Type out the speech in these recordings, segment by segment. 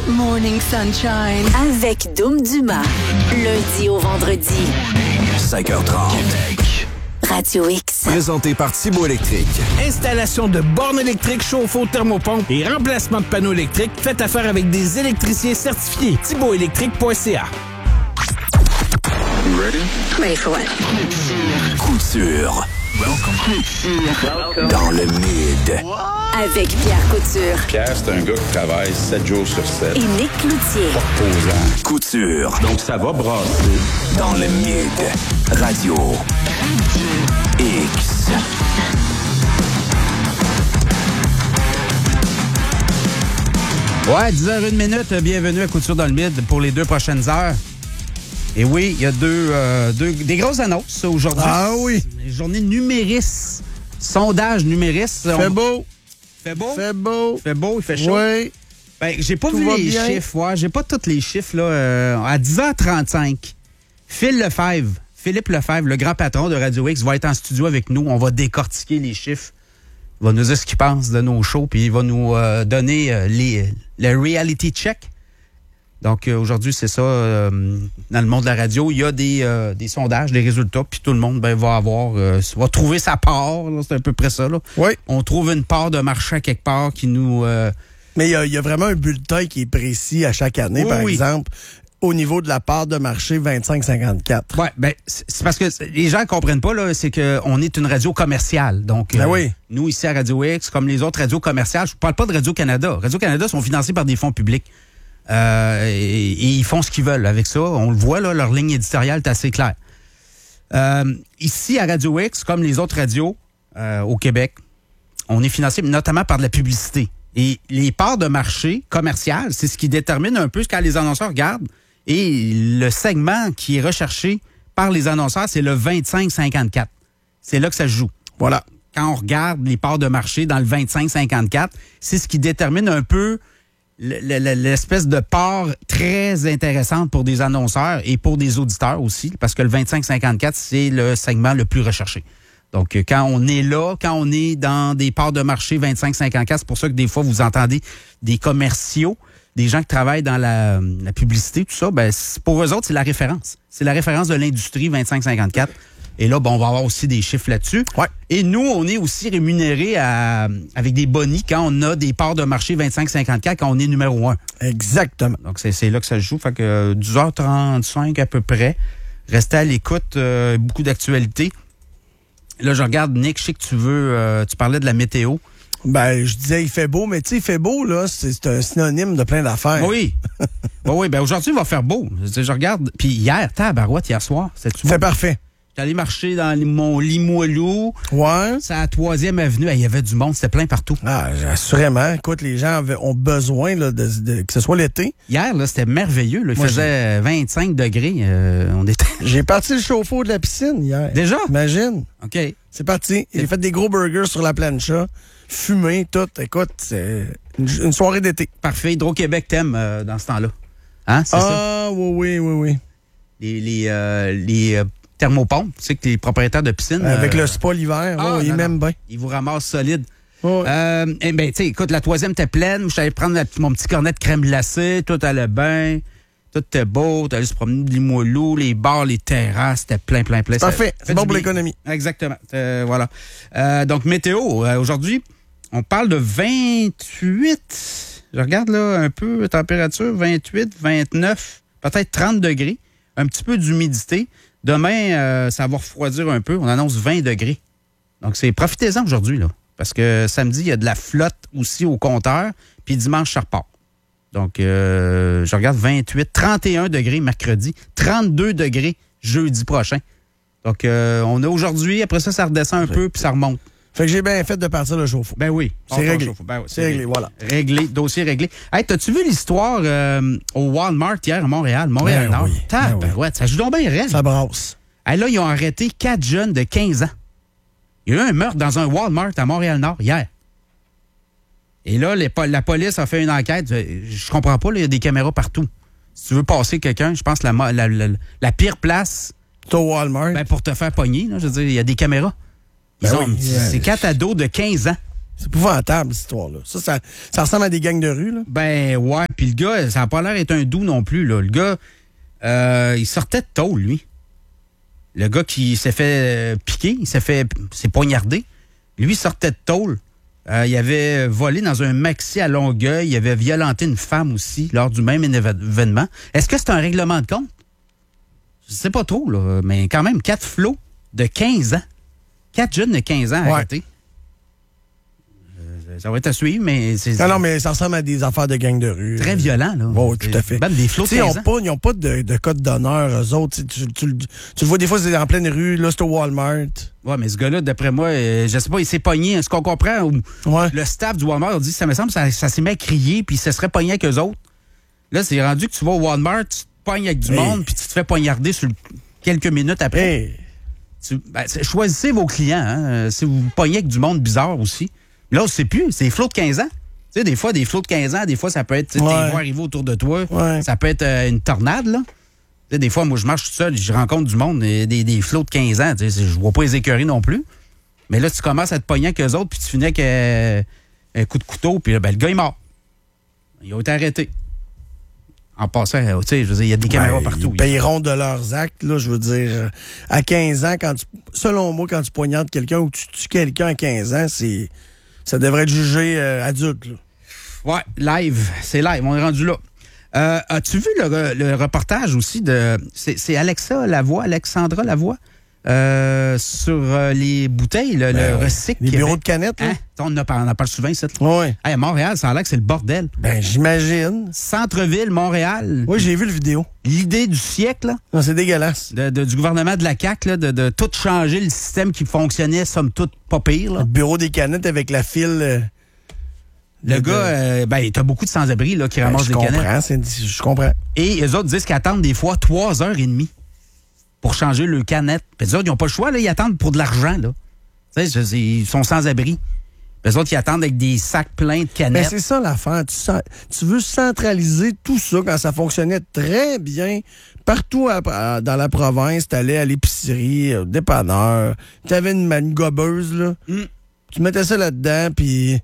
Morning Sunshine. Avec Doom Dumas. Lundi au vendredi. 5h30. Radio X. Présenté par Thibaut Électrique. Installation de bornes électriques, chauffe-eau, thermopompe et remplacement de panneaux électriques. Faites affaire avec des électriciens certifiés. ThibautElectrique.ca. Ready for what? Couture. Welcome. Dans le mid. Avec Pierre Couture. Pierre, c'est un gars qui travaille 7 jours sur 7. Et Nick Cloutier. Posant. Couture. Donc, ça va brasser. Dans le mid. Radio X. Ouais, 10h01, bienvenue à Couture dans le Mid pour les 2 prochaines heures. Et oui, il y a des grosses annonces aujourd'hui. Ah oui! Les journées Numéris, sondage Numéris. Fait beau! Fait beau? Fait beau! Fait beau, il fait chaud. Oui! Ben, j'ai pas Tout vu va les bien. chiffres, ouais. J'ai pas tous les chiffres, là. À 10h35, Philippe Lefebvre, le grand patron de Radio X, va être en studio avec nous. On va décortiquer les chiffres. Il va nous dire ce qu'il pense de nos shows, puis il va nous donner le reality check. Donc, aujourd'hui, c'est ça. Dans le monde de la radio, il y a des sondages, des résultats, puis tout le monde va trouver sa part. Là, c'est à peu près ça. Là. Oui. On trouve une part de marché à quelque part qui nous... Mais il y a vraiment un bulletin qui est précis à chaque année, Oui, par oui. exemple, au niveau de la part de marché 25-54. Ouais, ben c'est parce que les gens ne comprennent pas, là, c'est qu'on est une radio commerciale. Donc, Ben oui. nous, ici à Radio X, comme les autres radios commerciales, je ne parle pas de Radio-Canada. Radio-Canada sont financés par des fonds publics. Et ils font ce qu'ils veulent avec ça. On le voit, là, leur ligne éditoriale est assez claire. Ici, à Radio X, comme les autres radios au Québec, on est financé notamment par de la publicité. Et les parts de marché commerciales, c'est ce qui détermine un peu quand les annonceurs regardent. Et le segment qui est recherché par les annonceurs, c'est le 25-54. C'est là que ça se joue. Voilà. Quand on regarde les parts de marché dans le 25-54, c'est ce qui détermine un peu l'espèce de part très intéressante pour des annonceurs et pour des auditeurs aussi, parce que le 25-54, c'est le segment le plus recherché. Donc, quand on est là, quand on est dans des parts de marché 25-54, c'est pour ça que des fois, vous entendez des commerciaux, des gens qui travaillent dans la publicité, tout ça, ben, pour eux autres, c'est la référence. C'est la référence de l'industrie 25-54. Et là, bon, on va avoir aussi des chiffres là-dessus. Ouais. Et nous, on est aussi rémunérés avec des bonis quand on a des parts de marché 25-54, quand on est numéro 1. Exactement. Donc, c'est là que ça se joue. Fait que 10h35 à peu près. Restez à l'écoute. Beaucoup d'actualités. Là, je regarde, Nick, je sais que tu parlais de la météo. Ben, je disais, il fait beau, mais tu sais, il fait beau, là, c'est un synonyme de plein d'affaires. Oui. Oui, ben aujourd'hui, il va faire beau. Je regarde. Puis hier, tabarouette, hier soir, c'était-tu C'est beau? parfait. J'étais allé marcher dans mon Limoilou. Ouais. C'est à la 3e avenue. Il y avait du monde. C'était plein partout. Ah, assurément. Écoute, les gens ont besoin là, que ce soit l'été. Hier, là, c'était merveilleux. Là. Il Moi, faisait 25 degrés. On était... J'ai parti le chauffe-eau de la piscine hier. Déjà? Imagine. OK. C'est parti. J'ai fait des gros burgers sur la plancha, fumé, tout. Écoute, c'est une soirée d'été. Parfait. Hydro-Québec t'aime dans ce temps-là. Hein? C'est ça? Ah, oui. Les thermopompes, tu sais que les propriétaires de piscine... Avec le spa l'hiver, ils m'aiment bien. Ils vous ramassent solide. Ouais. Eh bien, tu sais, écoute, la 3e était pleine. Je suis allé prendre mon petit cornet de crème glacée. Tout allait bien. Tout était beau. Tu allais se promener de Limoilou, les bars, les terrasses. C'était plein. Parfait. Ça C'est bon du pour bien. l'économie. Exactement. Voilà. Donc, météo. Aujourd'hui, on parle de 28. Je regarde là un peu, température, 28, 29, peut-être 30 degrés. Un petit peu d'humidité. Demain, ça va refroidir un peu. On annonce 20 degrés. Donc, profitez-en aujourd'hui, là. Parce que samedi, il y a de la flotte aussi au compteur. Puis dimanche, ça repart. Donc, je regarde 28, 31 degrés mercredi, 32 degrés jeudi prochain. Donc, on a aujourd'hui, après ça redescend un peu, puis ça remonte. Fait que j'ai bien fait de partir le chauffe-eau. Ben oui. C'est réglé. Ben oui, C'est réglé, voilà. Réglé, dossier réglé. Hey, t'as-tu vu l'histoire au Walmart hier à Montréal? Montréal-Nord. Ben oui, Ouais, ça joue donc bien raide. Ça brasse. Hey, là, ils ont arrêté 4 jeunes de 15 ans. Il y a eu un meurtre dans un Walmart à Montréal-Nord hier. Et là, la police a fait une enquête. Je comprends pas, il y a des caméras partout. Si tu veux passer quelqu'un, je pense que la pire place... C'est au Walmart. Ben, pour te faire pogner, là, je veux dire, il y a des caméras. Ben oui, C'est 4 ados de 15 ans. C'est épouvantable, cette histoire-là. Ça ressemble à des gangs de rue, là. Ben ouais, puis le gars, ça n'a pas l'air d'être un doux non plus, là. Le gars, il sortait de tôle, lui. Le gars qui s'est fait piquer, s'est poignardé. Lui, il sortait de tôle. Il avait volé dans un maxi à Longueuil. Il avait violenté une femme aussi lors du même événement. Est-ce que c'est un règlement de compte? Je sais pas trop, là, mais quand même, 4 flots de 15 ans. 4 jeunes de 15 ans arrêtés. Ça va être à suivre, mais c'est... Non, mais ça ressemble à des affaires de gang de rue. Très violent, là. Oui, tout à fait. Même des flots de 15 ans. Ils n'ont pas de code d'honneur, eux autres. Tu le vois des fois, c'est en pleine rue, là, c'est au Walmart. Ouais, mais ce gars-là, d'après moi, je sais pas, il s'est pogné. Ce qu'on comprend, le staff du Walmart a dit, ça me semble, ça s'est mis à crier, puis ça serait pogné avec eux autres. Là, c'est rendu que tu vas au Walmart, tu te pognes avec du monde, puis tu te fais poignarder sur quelques minutes après. Choisissez vos clients, hein. Si vous pognez avec du monde bizarre aussi. Là, on ne sait plus. C'est des flots de 15 ans. Tu sais, des fois, des flots de 15 ans, des fois, ça peut être, tu vois arriver autour de toi. Ouais. Ça peut être une tornade, là. Tu sais, des fois, moi, je marche tout seul, je rencontre du monde, des flots de 15 ans. Tu sais, je vois pas les écœurer non plus. Mais là, tu commences à te pogner avec eux autres, puis tu finis avec un coup de couteau, puis là, le gars est mort. Il a été arrêté. En passant, tu sais, je veux dire, il y a des caméras partout. Ils payeront de leurs actes, là, je veux dire. À 15 ans, selon moi, quand tu poignardes quelqu'un ou tu tues quelqu'un à 15 ans, ça devrait être jugé adulte, là. Ouais, live. C'est live. On est rendu là. As-tu vu le reportage aussi de... C'est Alexandra Lavoie? Sur les bouteilles, le recycle. Les bureaux de canettes, là. Hein? On en parle souvent ici. Oui. À Montréal, ça a l'air que c'est le bordel. Ben, j'imagine. Centre-ville, Montréal. Oui, j'ai vu le vidéo. L'idée du siècle, là. Non, c'est dégueulasse. Du gouvernement de la CAQ, là, de tout changer le système qui fonctionnait, somme toute, pas pire, là. Le bureau des canettes avec la file. Le gars, t'as beaucoup de sans-abri, là, qui ramassent des canettes. Je comprends. Et eux autres disent qu'ils attendent des fois 3h30. Pour changer le canette. Puis les autres, ils n'ont pas le choix, là, ils attendent pour de l'argent, là. Tu sais, ils sont sans abri. Puis les autres, ils attendent avec des sacs pleins de canettes. Mais c'est ça l'affaire. Tu veux centraliser tout ça quand ça fonctionnait très bien. Partout dans la province, t'allais à l'épicerie, au dépanneur, t'avais une gobeuse, là. Tu mettais ça là-dedans, puis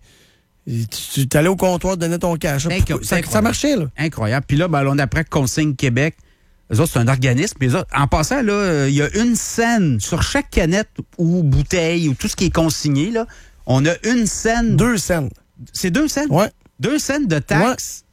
tu allais au comptoir, donnais ton cash. Ça marchait, là. Incroyable. Puis là, on apprend que Consigne Québec, eux autres, c'est un organisme. Puis eux autres, en passant, là, il y a une scène sur chaque canette ou bouteille ou tout ce qui est consigné, là. On a une scène. 2 cents. C'est 2 cents? Ouais. 2 cents de taxes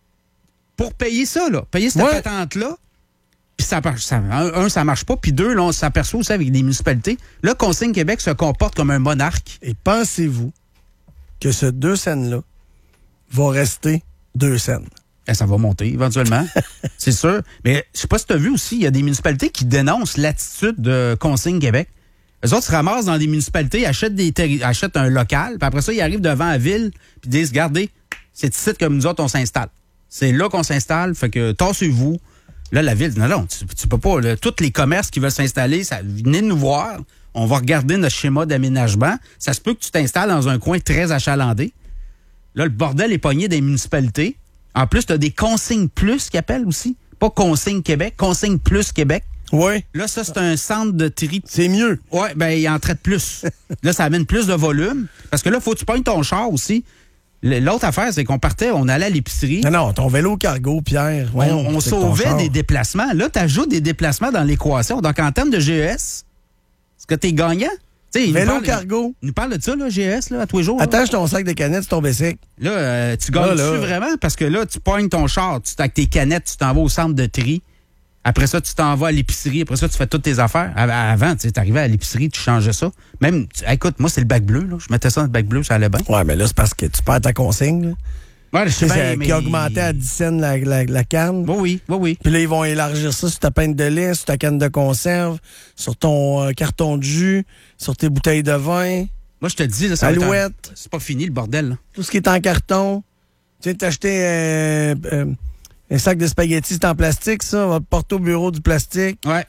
pour payer ça, là. Payer cette patente-là. Puis ça marche pas. Puis 2, là, on s'aperçoit aussi avec des municipalités. Là, Consigne Québec se comporte comme un monarque. Et pensez-vous que ce 2 cents-là va rester 2 cents? Ça va monter éventuellement, c'est sûr. Mais je sais pas si tu as vu aussi, il y a des municipalités qui dénoncent l'attitude de Consigne Québec. Eux autres se ramassent dans des municipalités, achètent un local, puis après ça, ils arrivent devant la ville, puis disent, regardez, c'est ici que nous autres, on s'installe. C'est là qu'on s'installe, fait que tassez-vous. Là, la ville dit, non, tu peux pas. Là, tous les commerces qui veulent s'installer, venez nous voir. On va regarder notre schéma d'aménagement. Ça se peut que tu t'installes dans un coin très achalandé. Là, le bordel est pogné des municipalités. En plus, tu as des consignes plus qui appellent aussi. Pas Consigne Québec, Consigne plus Québec. Oui. Là, ça, c'est un centre de tri. C'est mieux. Oui, il en traite plus. Là, ça amène plus de volume. Parce que là, faut que tu pognes ton char aussi. L'autre affaire, c'est qu'on partait, on allait à l'épicerie. Non, ton vélo cargo, Pierre. Ouais, on sauvait des déplacements. Là, tu ajoutes des déplacements dans l'équation. Donc, en termes de GES, est-ce que tu es gagnant? Vélo cargo. Il nous parle de ça, là, GES, là, à tous les jours. Attache ton sac de canettes sur ton bicycle. Là, tu gagnes-tu vraiment? Parce que là, tu pognes ton char, avec tes canettes, tu t'en vas au centre de tri. Après ça, tu t'en vas à l'épicerie. Après ça, tu fais toutes tes affaires. Avant, tu arrivais à l'épicerie, tu changeais ça. Même, écoute, moi, c'est le bac bleu, là. Je mettais ça dans le bac bleu, ça allait bien. Ouais, mais là, c'est parce que tu perds ta consigne, là. Ouais, je sais bien, qui augmentait à 10 cents la canne. Oui. Puis là, ils vont élargir ça sur ta pinte de lait, sur ta canne de conserve, sur ton carton de jus, sur tes bouteilles de vin. Moi, je te dis, là, ça Alouette. C'est pas fini, le bordel, là. Tout ce qui est en carton. Tu viens de t'acheter un sac de spaghettis, c'est en plastique, ça. On va te porter au bureau du plastique. Ouais.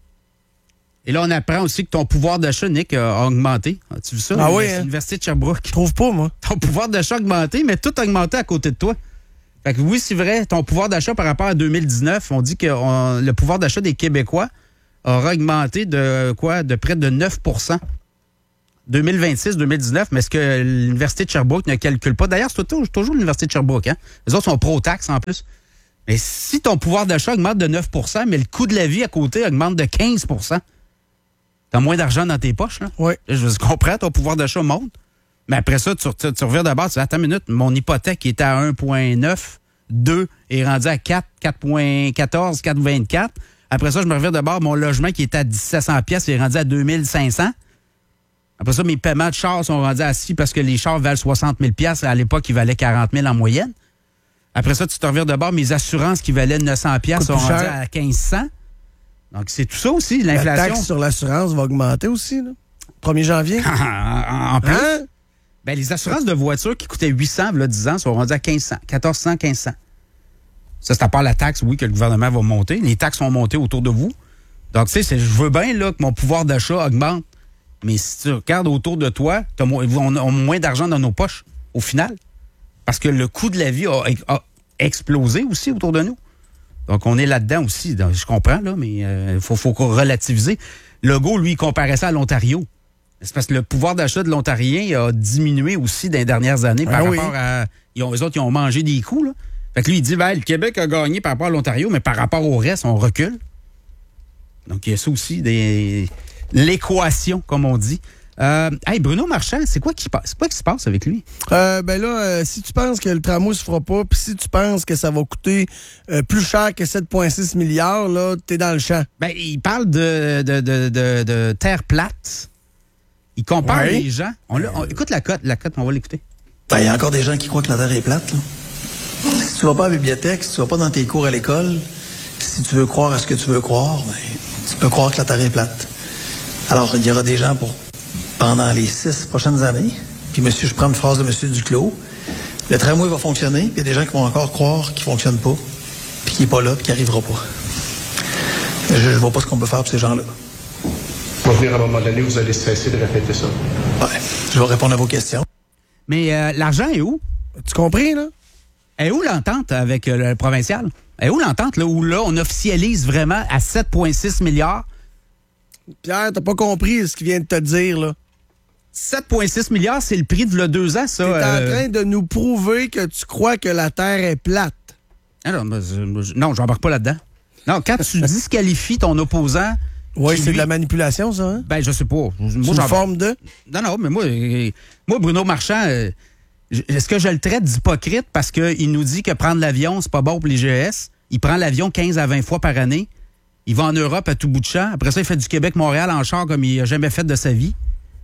Et là, on apprend aussi que ton pouvoir d'achat, Nick, a augmenté. As-tu vu ça? Ah oui, l'Université de Sherbrooke. Je trouve pas, moi. Ton pouvoir d'achat a augmenté, mais tout a augmenté à côté de toi. Fait que oui, c'est vrai, ton pouvoir d'achat par rapport à 2019, on dit que le pouvoir d'achat des Québécois aura augmenté de près de 9 %. 2026-2019, mais est-ce que l'Université de Sherbrooke ne calcule pas? D'ailleurs, c'est toujours l'Université de Sherbrooke. Hein? Les autres sont pro-taxes en plus. Mais si ton pouvoir d'achat augmente de 9 %, mais le coût de la vie à côté augmente de 15 %, t'as moins d'argent dans tes poches. Là. Oui. Je comprends, ton pouvoir d'achat monte. Mais après ça, tu reviens d'abord, tu dis, attends une minute, mon hypothèque qui était à 1,9, 2 est rendu à 4, 4,14, 4,24. Après ça, je me reviens d'abord, mon logement qui était à 1700 pièces est rendu à 2500. Après ça, mes paiements de chars sont rendus à 6 parce que les chars valent 60 000 pièces. À l'époque, ils valaient 40 000 en moyenne. Après ça, tu te reviens d'abord, mes assurances qui valaient 900 pièces sont rendues à 1500. Donc, c'est tout ça aussi, l'inflation. La taxe sur l'assurance va augmenter aussi, là. 1er janvier. en plus, Hein? ben, les assurances de voitures qui coûtaient 800, là, 10 ans, sont rendues à 1500, 1400, 1500. Ça, c'est à part la taxe, oui, que le gouvernement va monter. Les taxes vont monter autour de vous. Donc, tu sais, je veux bien là, que mon pouvoir d'achat augmente. Mais si tu regardes autour de toi, on a moins d'argent dans nos poches, au final. Parce que le coût de la vie a explosé aussi autour de nous. Donc, on est là-dedans aussi. Donc, je comprends, là, mais il faut relativiser. Legault, lui, il comparait ça à l'Ontario. C'est parce que le pouvoir d'achat de l'Ontarien a diminué aussi dans les dernières années par rapport à... eux autres, ils ont mangé des coups, là. Fait que lui, il dit, ben, le Québec a gagné par rapport à l'Ontario, mais par rapport au reste, on recule. Donc, il y a ça aussi, l'équation, comme on dit. Hey, Bruno Marchand, c'est quoi qui se passe avec lui? Si tu penses que le tramway se fera pas, puis si tu penses que ça va coûter plus cher que 7,6 milliards, là, t'es dans le champ. Ben, il parle de terre plate. Il compare les gens. Écoute la cote, on va l'écouter. Ben, il y a encore des gens qui croient que la terre est plate, là. Si tu vas pas à la bibliothèque, si tu vas pas dans tes cours à l'école, si tu veux croire à ce que tu veux croire, ben, tu peux croire que la terre est plate. Alors, il y aura des gens pendant les 6 prochaines années, puis je prends une phrase de M. Duclos, le tramway va fonctionner, puis il y a des gens qui vont encore croire qu'il fonctionne pas, puis qu'il est pas là, puis qu'il arrivera pas. Je vois pas ce qu'on peut faire pour ces gens-là. Va venir à un moment donné, vous allez cesser de répéter ça. Ouais, je vais répondre à vos questions. Mais l'argent est où? Tu compris, là? Est où l'entente avec le provincial? Est où l'entente, là, où là, on officialise vraiment à 7,6 milliards? Pierre, t'as pas compris ce qu'il vient de te dire, là. 7,6 milliards, c'est le prix de 2 ans, ça. T'es en train de nous prouver que tu crois que la Terre est plate. Alors, non, j'embarque pas là-dedans. Non, quand tu disqualifies ton opposant... Oui, c'est de la manipulation, ça, hein? Ben, je sais pas. C'est une forme de... Non, mais moi Bruno Marchand, est-ce que je le traite d'hypocrite parce qu'il nous dit que prendre l'avion, c'est pas bon pour les GES? Il prend l'avion 15 à 20 fois par année. Il va en Europe à tout bout de champ. Après ça, il fait du Québec-Montréal en char comme il n'a jamais fait de sa vie.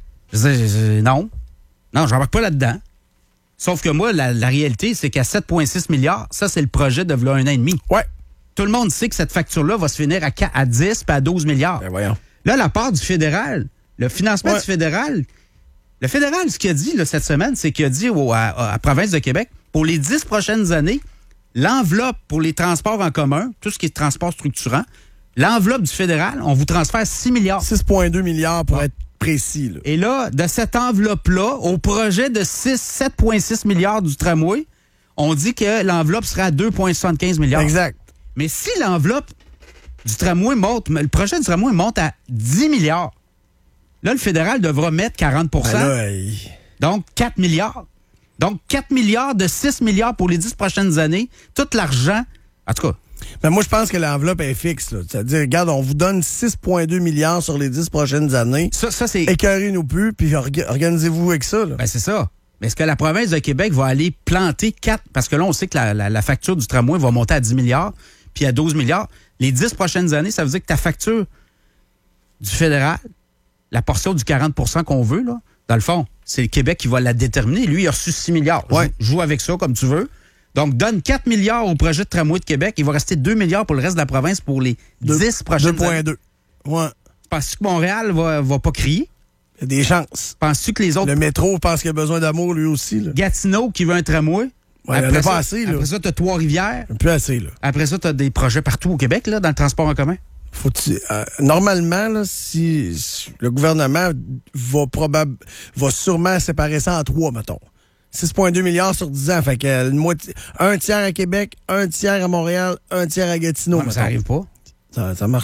Non, j'embarque pas là-dedans. Sauf que moi, la réalité, c'est qu'à 7,6 milliards, ça, c'est le projet de v'là 1 an et demi. Ouais. Tout le monde sait que cette facture-là va se finir à 10 puis à 12 milliards. Ben voyons. Là, la part du fédéral, le financement du fédéral, le fédéral, ce qu'il a dit là, cette semaine, c'est qu'il a dit à la province de Québec, pour les 10 prochaines années, l'enveloppe pour les transports en commun, tout ce qui est transport structurant, l'enveloppe du fédéral, on vous transfère 6 milliards. 6,2 milliards pour être précis. Là. Et là, de cette enveloppe-là, au projet de 7,6 milliards du tramway, on dit que l'enveloppe sera à 2,75 milliards. Exact. Mais si l'enveloppe du tramway monte, le projet du tramway monte à 10 milliards, là, le fédéral devra mettre 40 Ben là, donc 4 milliards. Donc 4 milliards de 6 milliards pour les 10 prochaines années. Tout l'argent, en tout cas. Ben moi, je pense que l'enveloppe est fixe. Là. C'est-à-dire, regarde, on vous donne 6,2 milliards sur les 10 prochaines années. Ça c'est... Écœurez-nous plus, puis organisez-vous avec ça. Là. Ben, c'est ça. Mais est-ce que la province de Québec va aller planter 4... Parce que là, on sait que la facture du tramway va monter à 10 milliards, puis à 12 milliards. Les 10 prochaines années, ça veut dire que ta facture du fédéral, la portion du 40 % qu'on veut, là, dans le fond, c'est le Québec qui va la déterminer. Lui, il a reçu 6 milliards. Ouais. Joue avec ça comme tu veux. Donc, donne 4 milliards au projet de tramway de Québec. Il va rester 2 milliards pour le reste de la province pour les 10 prochaines années. 2,2. Ouais. Penses-tu que Montréal va pas crier? Il y a des chances. Penses-tu que les autres... Le métro pense qu'il a besoin d'amour, lui aussi. Là. Gatineau qui veut un tramway? Ouais, il n'y en a pas assez. Là. Après ça, tu as Trois-Rivières. Plus assez. Là. Après ça, tu as des projets partout au Québec, là, dans le transport en commun. Normalement, là, si le gouvernement va sûrement séparer ça en 3, mettons. 6,2 milliards sur 10 ans. Fait que un tiers à Québec, un tiers à Montréal, un tiers à Gatineau. Non, mais ça n'arrive pas. Ça marche pas?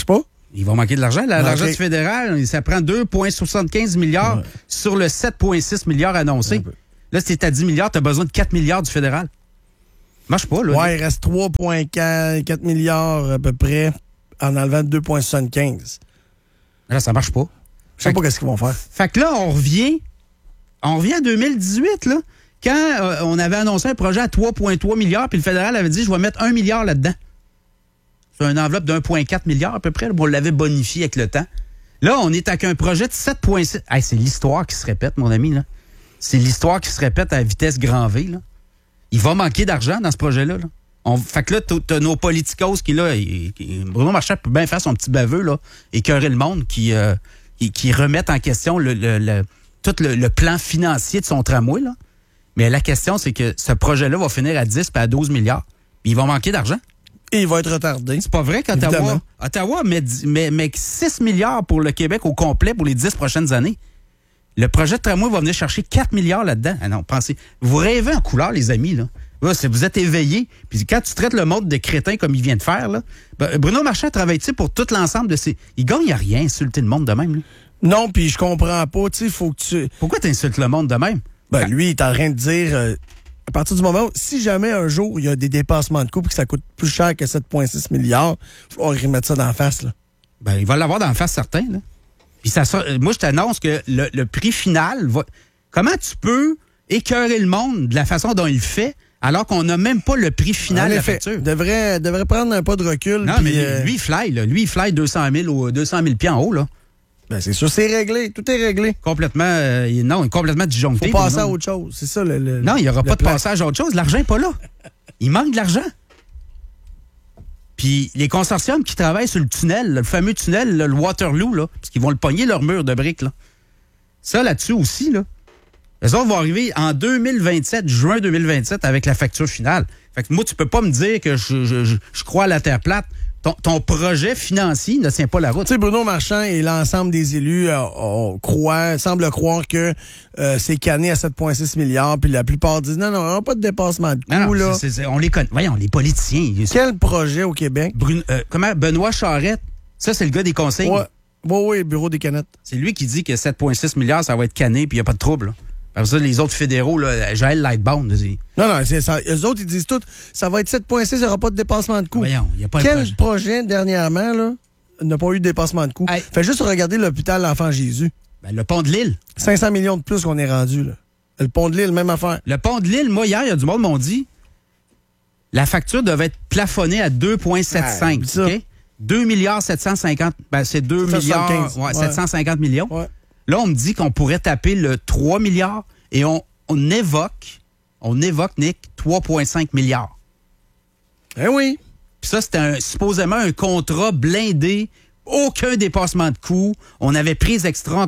Il va manquer de l'argent. L'argent Ok. du fédéral, ça prend 2,75 milliards sur le 7,6 milliards annoncé. Là, si t'es à 10 milliards, t'as besoin de 4 milliards du fédéral. Marche pas, là. Ouais, il reste 3,4 milliards à peu près en enlevant 2,75. Là, ça marche pas. Je sais pas qu'est-ce qu'ils vont faire. Fait que là, on revient à 2018, là, quand on avait annoncé un projet à 3,3 milliards, puis le fédéral avait dit, je vais mettre 1 milliard là-dedans. C'est une enveloppe de 1,4 milliard à peu près. Là, on l'avait bonifié avec le temps. Là, on est avec un projet de 7,6. Hey, c'est l'histoire qui se répète, mon ami. Là. C'est l'histoire qui se répète à vitesse grand V. Là. Il va manquer d'argent dans ce projet-là. Là. Fait que là, t'as nos politicos qui, là, Bruno Marchand peut bien faire son petit baveux, là, écœurer le monde, qui remettent en question tout le plan financier de son tramway. Là. Mais la question, c'est que ce projet-là va finir à 10 puis à 12 milliards. Puis il va manquer d'argent. Et il va être retardé. C'est pas vrai qu'Ottawa met 6 milliards pour le Québec au complet pour les 10 prochaines années. Le projet de tramway va venir chercher 4 milliards là-dedans. Ah non, pensez. Vous rêvez en couleur, les amis, là. Là, vous êtes éveillés. Puis quand tu traites le monde de crétin comme il vient de faire, là, Bruno Marchand travaille-t-il pour tout l'ensemble de ces... Il gagne à rien, insulter le monde de même, là. Non, puis je comprends pas. Tu sais, faut que tu... Pourquoi tu insultes le monde de même? Lui, il est en train de dire... à partir du moment où, si jamais un jour, il y a des dépassements de coûts et que ça coûte plus cher que 7,6 milliards, il faut remettre ça dans la face, là. Il va l'avoir dans la face, certain, là. Puis moi, je t'annonce que le prix final va... Comment tu peux écœurer le monde de la façon dont il le fait alors qu'on n'a même pas le prix final de la facture? Devrait prendre un pas de recul. Non, mais lui, il fly, là. Lui, il fly 200 000 ou 200 000 pieds en haut, là. Ben, c'est sûr, c'est réglé. Tout est réglé. Complètement, complètement disjoncté. Faut passer à autre chose. C'est ça, Non, il n'y aura pas de passage à autre chose. L'argent n'est pas là. Il manque de l'argent. Puis les consortiums qui travaillent sur le tunnel, le fameux tunnel, le Waterloo, là, parce qu'ils vont le pogner leur mur de briques, là. Ça, là-dessus aussi, là. Les autres vont arriver en 2027, juin 2027, avec la facture finale. Fait que moi, tu peux pas me dire que je crois à la Terre plate. Ton projet financier ne tient pas la route. Tu sais, Bruno Marchand et l'ensemble des élus semblent croire que c'est canné à 7,6 milliards, puis la plupart disent non, on n'a pas de dépassement de coûts, là. On les connaît. Voyons, les politiciens. Quel projet au Québec? Benoît Charette, ça, c'est le gars des conseils. Oui, Bureau des canettes. C'est lui qui dit que 7,6 milliards, ça va être canné, puis il n'y a pas de trouble, là. Après ça, les autres fédéraux, là, Joël Lightbound. Non, c'est ça. Eux autres, ils disent tout, ça va être 7,6, il n'y aura pas de dépassement de coûts. Voyons, il n'y a pas Quel projet, dernièrement, là, n'a pas eu de dépassement de coûts? Hey. Fait juste regarder l'hôpital L'Enfant Jésus. Le pont de l'île. 500 millions de plus qu'on est rendu, là. Le pont de l'île, même affaire. Le pont de l'île, moi, hier, il y a du monde m'ont dit, la facture devait être plafonnée à 2,75. OK? 2 milliards 750, c'est 2 milliards 750 millions. Ouais. Là, on me dit qu'on pourrait taper le 3 milliards et on évoque, Nick, 3,5 milliards. Eh oui. Puis ça, c'était supposément un contrat blindé, aucun dépassement de coûts. On avait pris extra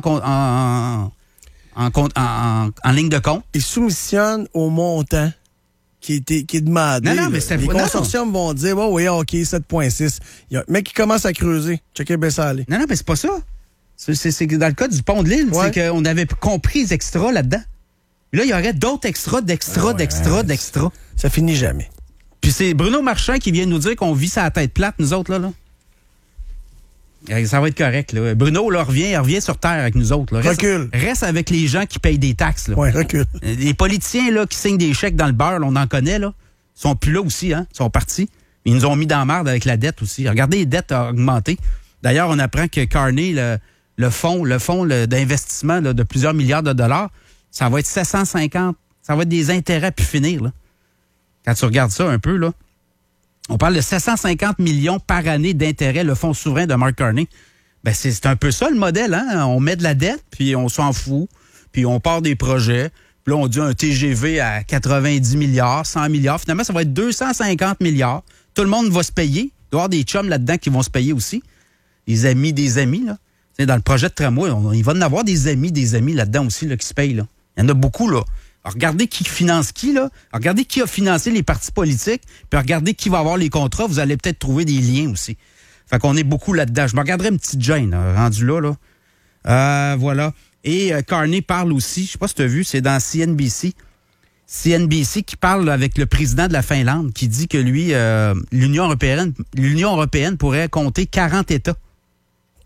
en ligne de compte. Ils soumissionnent au montant qui est demandé. Non, mais les consortiums vont dire, oui, OK, 7,6. Il y a un mec qui commence à creuser. Checker bien ça aller. Non, mais c'est pas ça. C'est dans le cas du pont de l'île, c'est qu'on avait compris les extras là-dedans. Là, il y aurait d'autres extras, d'extras. Ça finit jamais. Puis c'est Bruno Marchand qui vient nous dire qu'on vit sa tête plate, nous autres, là. Ça va être correct, là. Bruno, là, revient sur Terre avec nous autres, là. Reste avec les gens qui payent des taxes, là. Ouais, recule. Les politiciens, là, qui signent des chèques dans le beurre, là, on en connaît, là. Ils sont plus là aussi, hein. Ils sont partis. Ils nous ont mis dans la merde avec la dette aussi. Regardez, les dettes ont augmenté. D'ailleurs, on apprend que Carney, le fonds d'investissement là, de plusieurs milliards de dollars, ça va être 750, ça va être des intérêts puis finir, là. Quand tu regardes ça un peu, là, on parle de 750 millions par année d'intérêts, le fonds souverain de Mark Carney. Ben, c'est un peu ça le modèle, hein? On met de la dette, puis on s'en fout, puis on part des projets, puis là, on dit un TGV à 90 milliards, 100 milliards. Finalement, ça va être 250 milliards. Tout le monde va se payer. Il doit y avoir des chums là-dedans qui vont se payer aussi. Des amis, là. T'sais, dans le projet de tramway, il va y en avoir des amis là-dedans aussi là, qui se payent, là. Il y en a beaucoup, là. Alors, regardez qui finance qui, là. Alors, regardez qui a financé les partis politiques, puis regardez qui va avoir les contrats. Vous allez peut-être trouver des liens aussi. Fait qu'on est beaucoup là-dedans. Je me regarderai une petite Jane, rendu là. Voilà. Et Carney parle aussi, je sais pas si tu as vu, c'est dans CNBC. CNBC qui parle avec le président de la Finlande, qui dit que lui, l'Union européenne pourrait compter 40 États.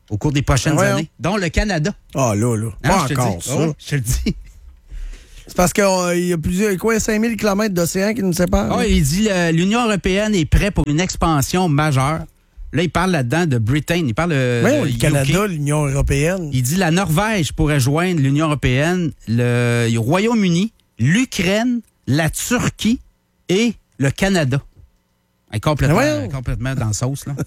au cours des prochaines voyons. années, dont le Canada. Ah, là. Hein, Pas je te encore, dis. ça. Oh, je te le dis. C'est parce qu'il y a plusieurs, 5000 km d'océan qui nous séparent. Ah, il dit l'Union européenne est prête pour une expansion majeure. Là, il parle là-dedans de Britain. Il parle Le UK. Canada, l'Union européenne. Il dit la Norvège pourrait joindre l'Union européenne, le Royaume-Uni, l'Ukraine, la Turquie et le Canada. Complètement dans la sauce, là.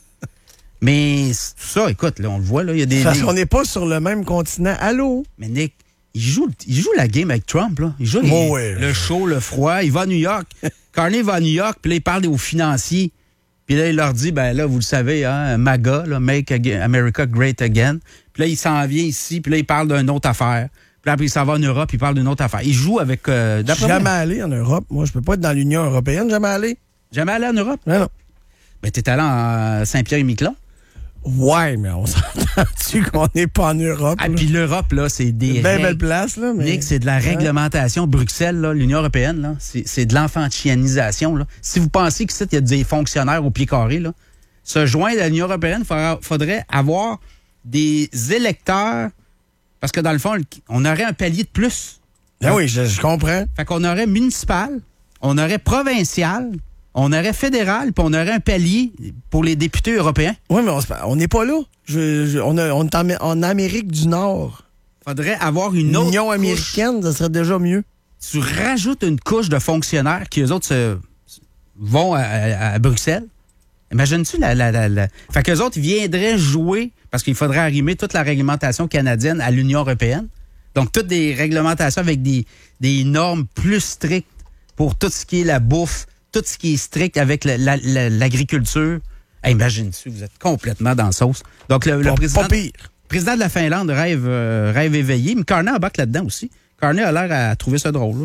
Mais tout ça, écoute, là, on le voit, là, il y a des... Parce qu'on n'est pas sur le même continent. Allô? Mais Nick, il joue la game avec Trump, là. Il joue le chaud, le froid. Il va à New York. Carney va à New York, puis là, il parle aux financiers. Puis là, il leur dit, ben là, vous le savez, hein, MAGA, là, Make America Great Again. Puis là, il s'en vient ici, puis là, il parle d'une autre affaire. Puis là, après, il s'en va en Europe, il parle d'une autre affaire. Il joue avec... Je suis jamais allé en Europe. Moi, je peux pas être dans l'Union européenne. Jamais allé. Jamais allé en Europe? Non. Ben, t'es allé en Saint-Pierre-et-Miquelon? Ouais, mais on s'entend-tu qu'on n'est pas en Europe? Ah, puis l'Europe, là, c'est des... Une belle place, là. Mais... Nick, c'est de la réglementation. Bruxelles, là, l'Union européenne, là, c'est de l'enfantianisation, là. Si vous pensez que il y a des fonctionnaires au pied carré, là, se joindre à l'Union européenne, faudrait avoir des électeurs, parce que dans le fond, on aurait un palier de plus. Ah oui, je comprends. Fait qu'on aurait municipal, on aurait provincial, on aurait fédéral, puis on aurait un palier pour les députés européens. Oui, mais on n'est pas là. On est en Amérique du Nord. Faudrait avoir une autre Union américaine, ça serait déjà mieux. Tu rajoutes une couche de fonctionnaires qui, eux autres, vont à Bruxelles. Imagines-tu Fait qu'eux autres, ils viendraient jouer, parce qu'il faudrait arrimer toute la réglementation canadienne à l'Union européenne. Donc, toutes des réglementations avec des normes plus strictes pour tout ce qui est la bouffe, tout ce qui est strict avec l'agriculture. Hey, imagine-tu, vous êtes complètement dans la sauce. Donc, le président de la Finlande rêve éveillé. Mais Carney embarque là-dedans aussi. Carney a l'air à trouver ça drôle.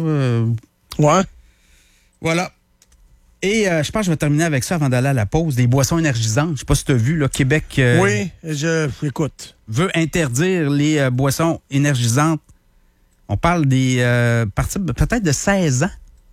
Ouais. Voilà. Et je pense que je vais terminer avec ça avant d'aller à la pause. Des boissons énergisantes. Je sais pas si tu as vu, là, Québec oui, écoute. Veut interdire les boissons énergisantes. On parle des parties peut-être de 16 ans.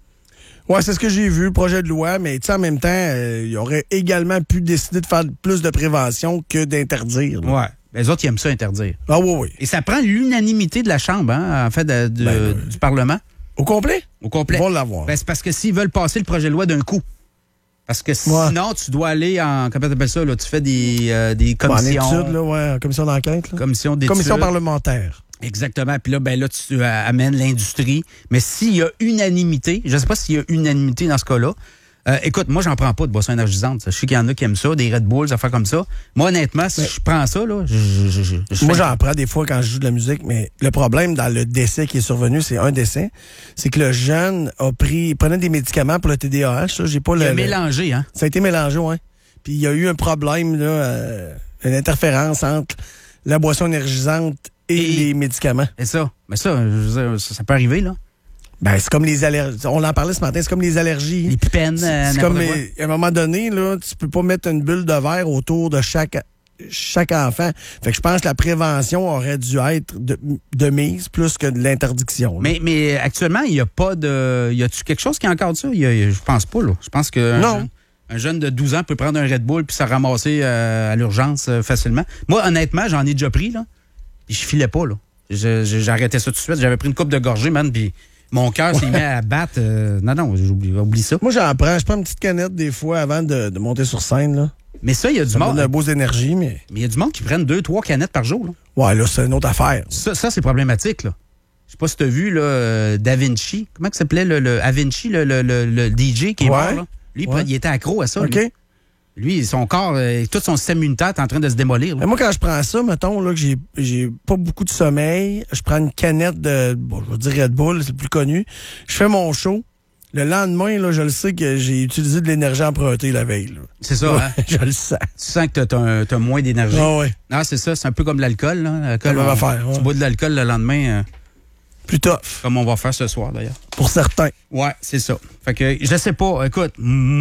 Oui, c'est ce que j'ai vu, le projet de loi, mais en même temps, il aurait également pu décider de faire plus de prévention que d'interdire. Oui. Les autres, ils aiment ça interdire. Ah oui. Et ça prend l'unanimité de la Chambre, hein, en fait, du Parlement. Au complet? Au complet. Ils vont l'avoir. Ben, c'est parce que s'ils veulent passer le projet de loi d'un coup. Parce que sinon, tu dois aller en... Comment t'appelles ça, là? Tu fais des commissions... En études, là, ouais, en commission d'enquête. Là. Commission d'études. Commission parlementaire. Exactement. Puis là, tu amènes l'industrie. Mais s'il y a unanimité, je ne sais pas s'il y a unanimité dans ce cas-là. Écoute, moi, j'en prends pas de boissons énergisantes. Je sais qu'il y en a qui aiment ça, des Red Bulls, des affaires comme ça. Moi, honnêtement, si je prends ça, là, moi, j'en prends des fois quand je joue de la musique, mais le problème dans le décès qui est survenu, c'est un décès, c'est que le jeune prenait des médicaments pour le TDAH. Là, j'ai pas il a mélangé, hein? Ça a été mélangé, oui. Puis il y a eu un problème, là, une interférence entre la boisson énergisante et les médicaments. C'est ça. Mais ça, je veux dire, ça peut arriver, là. Ben, c'est comme les allergies. On en parlait ce matin, c'est comme les allergies. Les pipènes. C'est comme, à un moment donné, là, tu peux pas mettre une bulle de verre autour de chaque enfant. Fait que je pense que la prévention aurait dû être de mise plus que de l'interdiction. Mais actuellement, il n'y a pas de... Y a-tu quelque chose qui encadre ça? Je pense pas, là. Je pense que... Un jeune de 12 ans peut prendre un Red Bull puis se ramasser à l'urgence facilement. Moi, honnêtement, j'en ai déjà pris, là. Puis je filais pas, là. J'arrêtais ça tout de suite. J'avais pris une coupe de gorgée, man, puis... Mon cœur s'est mis à battre. Non, j'oublie ça. Moi, je prends une petite canette des fois avant de monter sur scène. Là. Mais ça, il y a du monde. Ça donne beau énergie, mais il y a du monde qui prennent 2-3 canettes par jour. Là. Ouais, là, c'est une autre affaire. Ça c'est problématique. Là. Je sais pas si tu as vu là, Da Vinci. Comment il s'appelait le Avinci, le DJ qui est mort? Là? Lui, il était accro à ça. OK. Lui, son corps, tout son système immunitaire est en train de se démolir. Mais moi, quand je prends ça, mettons là, que j'ai pas beaucoup de sommeil, je prends une canette de, je vais dire Red Bull, c'est le plus connu. Je fais mon show. Le lendemain, là, je le sais que j'ai utilisé de l'énergie empruntée la veille. Là. C'est ça, hein? Je le sens. Tu sens que t'as moins d'énergie. Ah ouais. Non, c'est ça. C'est un peu comme l'alcool. L'alcool, ça va faire. Tu bois de l'alcool le lendemain. Plus tough. Comme on va faire ce soir, d'ailleurs. Pour certains. Ouais, c'est ça. Fait que, je sais pas. Écoute,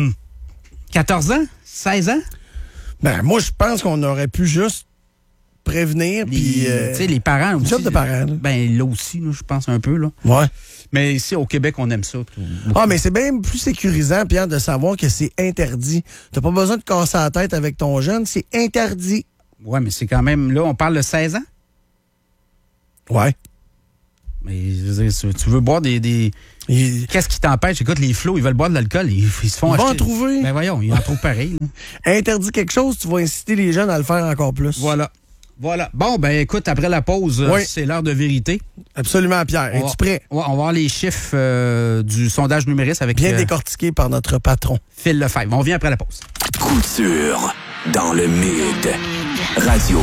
14 ans? 16 ans? Ben, moi, je pense qu'on aurait pu juste prévenir. Puis, tu sais, les parents aussi. Job de parents. Là. Ben, là aussi, là, je pense un peu. Là. Ouais. Mais ici, au Québec, on aime ça. Mais c'est bien plus sécurisant, Pierre, de savoir que c'est interdit. T'as pas besoin de casser la tête avec ton jeune, c'est interdit. Ouais, mais c'est quand même... Là, on parle de 16 ans? Ouais. Mais je veux dire, tu veux boire des... Qu'est-ce qui t'empêche? Écoute, les flots, ils veulent boire de l'alcool. Ils se font Ils vont acheter... en trouver. Ben voyons, ils en trouvent pareil. Là. Interdis quelque chose, tu vas inciter les jeunes à le faire encore plus. Voilà. Bon, ben écoute, après la pause, c'est l'heure de vérité. Absolument, Pierre. Es-tu prêt? Ouais, on va voir les chiffres du sondage numériste avec... Bien décortiqué par notre patron. Phil Lefebvre. On revient après la pause. Couture dans le Mid. Radio.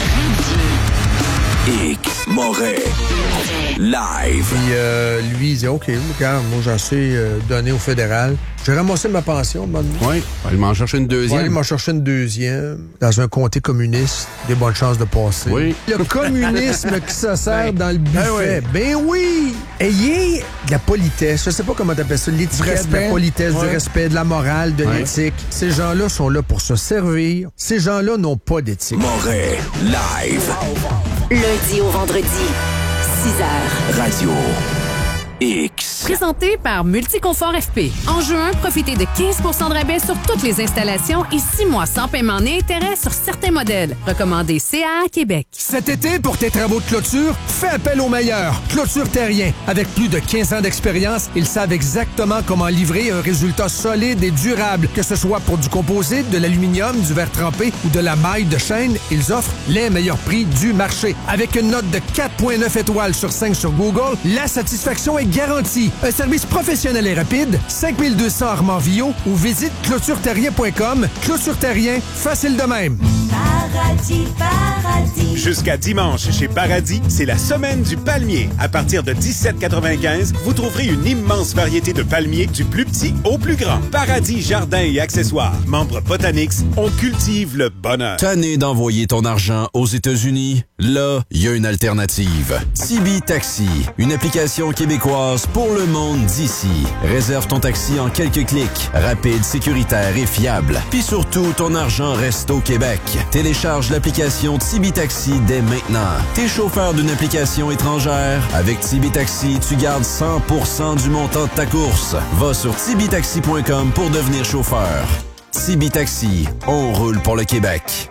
X. Moret. Live. Puis lui, il dit, OK, regarde, moi, j'ai assez donné au fédéral. J'ai ramassé ma pension, maintenant. Oui, il m'en chercher une deuxième. Oui, il m'en cherché une deuxième. Dans un comté communiste, des bonnes chances de passer. Oui. Le communisme qui se sert dans le buffet. Ben oui! Ayez de la politesse. Je sais pas comment t'appelles ça. L'étiquette, de la politesse, du respect, de la morale, de l'éthique. Ces gens-là sont là pour se servir. Ces gens-là n'ont pas d'éthique. Moret. Live. Lundi au vendredi, 6h. Radio. X. Présenté par Multiconfort FP. En juin, profitez de 15 % de rabais sur toutes les installations et 6 mois sans paiement ni intérêt sur certains modèles. Recommandé CA Québec. Cet été, pour tes travaux de clôture, fais appel aux meilleurs. Clôture Terrien. Avec plus de 15 ans d'expérience, ils savent exactement comment livrer un résultat solide et durable. Que ce soit pour du composite, de l'aluminium, du verre trempé ou de la maille de chaîne, ils offrent les meilleurs prix du marché. Avec une note de 4,9 étoiles sur 5 sur Google, la satisfaction est garantie. Un service professionnel et rapide, 5200 Armand-Villot ou visite clôtureterrien.com. Clôture Terrien, facile de même. Paradis. Jusqu'à dimanche, chez Paradis, c'est la semaine du palmier. À partir de 17,95, vous trouverez une immense variété de palmiers, du plus petit au plus grand. Paradis Jardins et accessoires. Membre Botanix, on cultive le bonheur. Tanné d'envoyer ton argent aux États-Unis? Là, il y a une alternative. Tibi Taxi, une application québécoise pour le monde d'ici. Réserve ton taxi en quelques clics. Rapide, sécuritaire et fiable. Puis surtout, ton argent reste au Québec. Télécharge l'application Tibi Taxi dès maintenant. T'es chauffeur d'une application étrangère? Avec Tibi Taxi, tu gardes 100% du montant de ta course. Va sur tibitaxi.com pour devenir chauffeur. Tibi Taxi, on roule pour le Québec.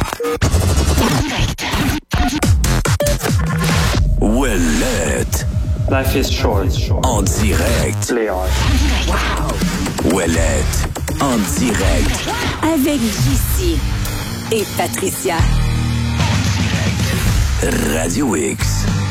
Ouellette. Life is short. En direct. Wow. Ouellette. En direct. Avec JC et Patricia. Radio X.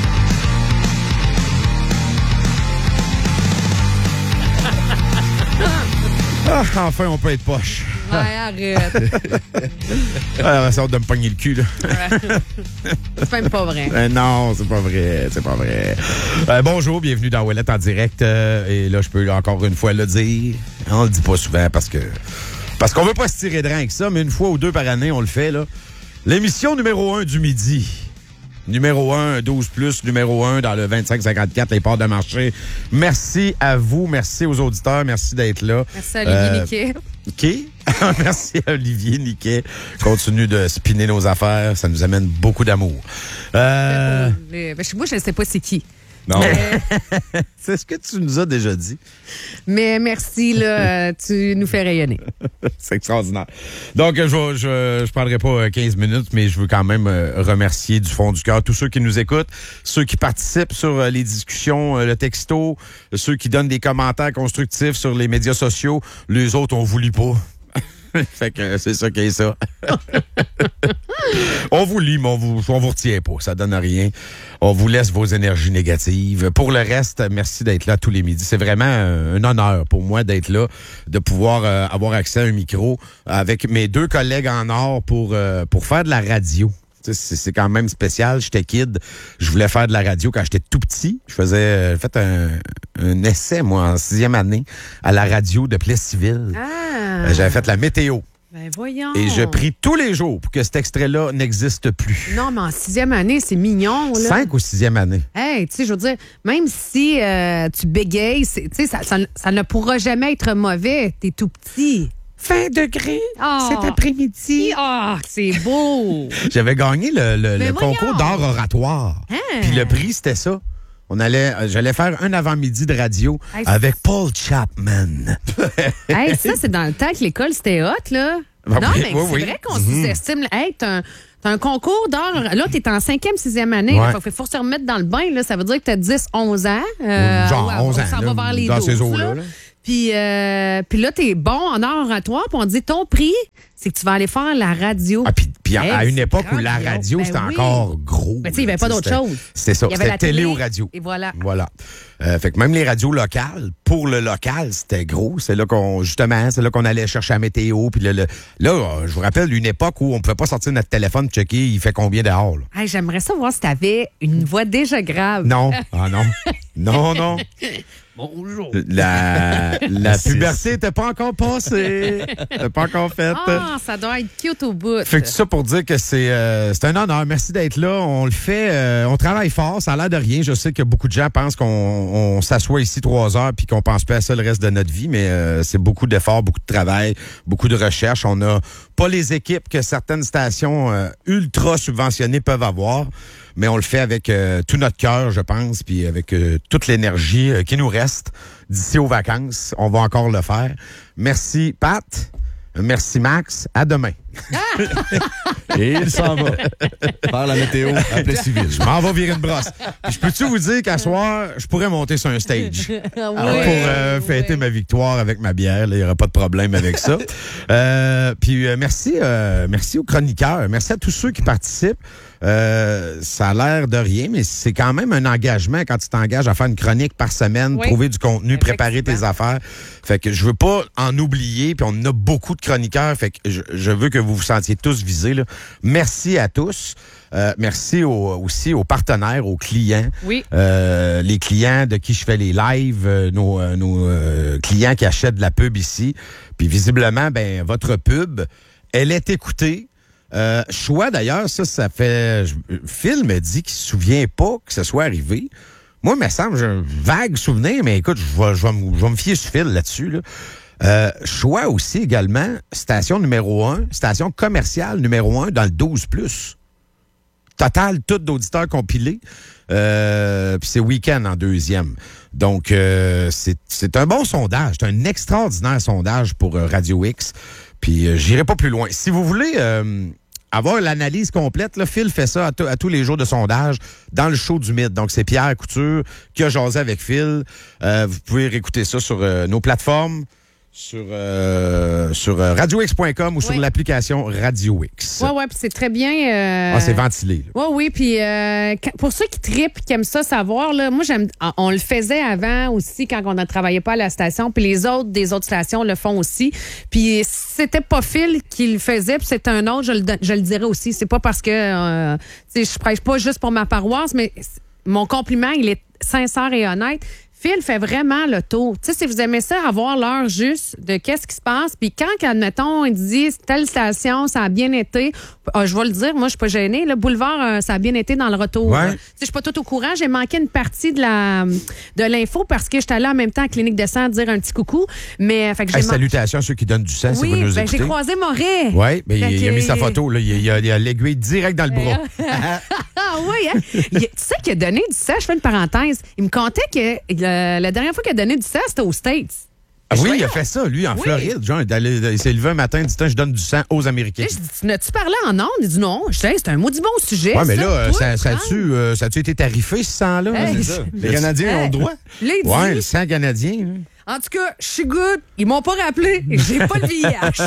Ah, enfin, on peut être poche. Ouais, arrête. Ah, ça hâte de me pogner le cul, là. C'est même pas vrai. Non, c'est pas vrai. C'est pas vrai. Bonjour, bienvenue dans Ouellette en direct. Et là, je peux encore une fois le dire. On le dit pas souvent parce qu'on veut pas se tirer de rein avec ça, mais une fois ou deux par année, on le fait, là. L'émission numéro 1 du midi. Numéro 1, 12+, numéro 1 dans le 25-54, les ports de marché. Merci à vous, merci aux auditeurs, merci d'être là. Merci à Olivier Niquet. Qui? Merci à Olivier Niquet. Continue de spinner nos affaires, ça nous amène beaucoup d'amour. Moi, je ne sais pas c'est qui. Non. C'est ce que tu nous as déjà dit. Mais merci, là, tu nous fais rayonner. C'est extraordinaire. Donc, je prendrai pas 15 minutes, mais je veux quand même remercier du fond du cœur tous ceux qui nous écoutent, ceux qui participent sur les discussions, le texto, ceux qui donnent des commentaires constructifs sur les médias sociaux. Les autres, on vous lit pas. Fait que c'est ça qui est ça. On vous lit, mais on vous retient pas. Ça donne rien. On vous laisse vos énergies négatives. Pour le reste, merci d'être là tous les midis. C'est vraiment un honneur pour moi d'être là, de pouvoir avoir accès à un micro avec mes deux collègues en or pour faire de la radio. C'est quand même spécial. J'étais kid. Je voulais faire de la radio quand j'étais tout petit. J'ai fait un essai, moi, en 6e année, à la radio de Plessisville. Ah. J'avais fait la météo. Ben voyons. Et je prie tous les jours pour que cet extrait-là n'existe plus. Non, mais en 6e année, c'est mignon, là. 5 ou 6e année. Hey, tu sais, je veux dire, même si tu bégayes, tu sais, ça ne pourra jamais être mauvais. T'es tout petit. 20 degrés cet après-midi. Ah, c'est beau. J'avais gagné le concours d'art oratoire. Hein? Puis le prix, c'était ça. J'allais faire un avant-midi de radio avec Paul Chapman. Hey, ça, c'est dans le temps que l'école, c'était hot, là. Ah, Non, oui, mais oui, c'est oui. vrai qu'on sous-estime. Hey, t'as un concours d'art. Là, t'es en 5e, 6e année. Ouais. Il faut se remettre dans le bain. Là. Ça veut dire que t'as 10, 11 ans. Genre ouais, 11 ans. On s'en va là, vers les dans 12. ces eaux-là. Là. Puis là, t'es bon en art oratoire. Puis on dit, ton prix, c'est que tu vas aller faire la radio. Ah, puis à Hey, une époque où c'est la grand, radio, ben c'était oui. encore gros. Ben, tu sais, il n'y avait pas d'autre chose. C'est ça. Il y avait C'était la télé ou radio. Et voilà. Voilà. Fait que même les radios locales, pour le local, c'était gros. C'est là qu'on allait chercher la météo. Puis là, je vous rappelle une époque où on pouvait pas sortir notre téléphone, checker il fait combien dehors. Là. Hey, j'aimerais savoir si t'avais une voix déjà grave. Non. Ah non. Non. Bonjour. La puberté n'était pas encore passée. C'était pas encore faite. Ah, ça doit être cute au bout. Fait que tout ça pour dire que c'est un honneur. Merci d'être là. On le fait. On travaille fort. Ça a l'air de rien. Je sais que beaucoup de gens pensent qu'on s'assoit ici 3 heures puis qu'on pense pas à ça le reste de notre vie, mais c'est beaucoup d'efforts, beaucoup de travail, beaucoup de recherche. On n'a pas les équipes que certaines stations ultra subventionnées peuvent avoir, mais on le fait avec tout notre cœur, je pense, puis avec toute l'énergie qui nous reste d'ici aux vacances. On va encore le faire. Merci, Pat. Merci, Max. À demain. Et il s'en va. Faire la météo, appeler civil. Je m'en vais virer une brosse. Puis je peux-tu vous dire qu'à soir, je pourrais monter sur un stage pour fêter ma victoire avec ma bière. Il n'y aura pas de problème avec ça. Puis merci aux chroniqueurs. Merci à tous ceux qui participent. Ça a l'air de rien, mais c'est quand même un engagement quand tu t'engages à faire une chronique par semaine, trouver du contenu, préparer tes affaires. Fait que je veux pas en oublier, puis on en a beaucoup de chroniqueurs, fait que je veux que vous vous sentiez tous visés. Là. Merci à tous. Merci aussi aux partenaires, aux clients. Oui. Les clients de qui je fais les lives, nos clients qui achètent de la pub ici. Puis visiblement, ben votre pub, elle est écoutée. Choix d'ailleurs, ça fait... Phil me dit qu'il se souvient pas que ce soit arrivé. Moi, il me semble, j'ai un vague souvenir, mais écoute, je vais me fier sur Phil là-dessus. Là. Choix aussi également, station numéro 1, station commerciale numéro 1 dans le 12+. Total, tout d'auditeurs compilés. Puis c'est Week-end en 2e. Donc, c'est un bon sondage. C'est un extraordinaire sondage pour Radio X. Puis j'irai pas plus loin. Si vous voulez avoir l'analyse complète, là, Phil fait ça à tous les jours de sondage dans le show du Mythe. Donc, c'est Pierre Couture qui a jasé avec Phil. Vous pouvez réécouter ça sur nos plateformes, sur radiox.com ou sur l'application Radio X. Oui, puis c'est très bien... c'est ventilé. Oui, puis pour ceux qui trippent, qui aiment ça savoir, là, moi, on le faisait avant aussi quand on ne travaillait pas à la station, puis les autres des autres stations le font aussi. Puis c'était pas Phil qui le faisait, puis c'est un autre, je le dirais aussi. C'est pas parce que je prêche pas juste pour ma paroisse, mais mon compliment, il est sincère et honnête. Phil fait vraiment le tour. Tu sais, si vous aimez ça, avoir l'heure juste de qu'est-ce qui se passe, puis quand, admettons, il dit telle station, ça a bien été, je vais le dire, moi, je suis pas gênée, le boulevard, ça a bien été dans le retour. Ouais. Tu sais, je suis pas tout au courant, j'ai manqué une partie de l'info parce que j'étais allée en même temps à la clinique de sang dire un petit coucou, mais fait que j'ai salutations à ceux qui donnent du sang, si vous nous écoutez. J'ai croisé Moret. Oui, mais il a mis sa photo, là, il a l'aiguille direct dans le bras. Ah oui, hein? Tu sais qu'il a donné du sang, je fais une parenthèse. Il me contait que la dernière fois qu'il a donné du sang, c'était aux States. Ah oui, il a fait ça, lui, en Floride. Genre, il s'est levé un matin, il dit, je donne du sang aux Américains. Je dis, n'as-tu parlé en ondes? Il dit non. Je dis, c'est un maudit bon sujet. Oui, mais là, ça a-tu été tarifé, ce sang-là? Hey, c'est ça. Les Canadiens ont le droit. Oui, le sang canadien. Hein. En tout cas, je suis good. Ils m'ont pas rappelé. J'ai pas le VIH.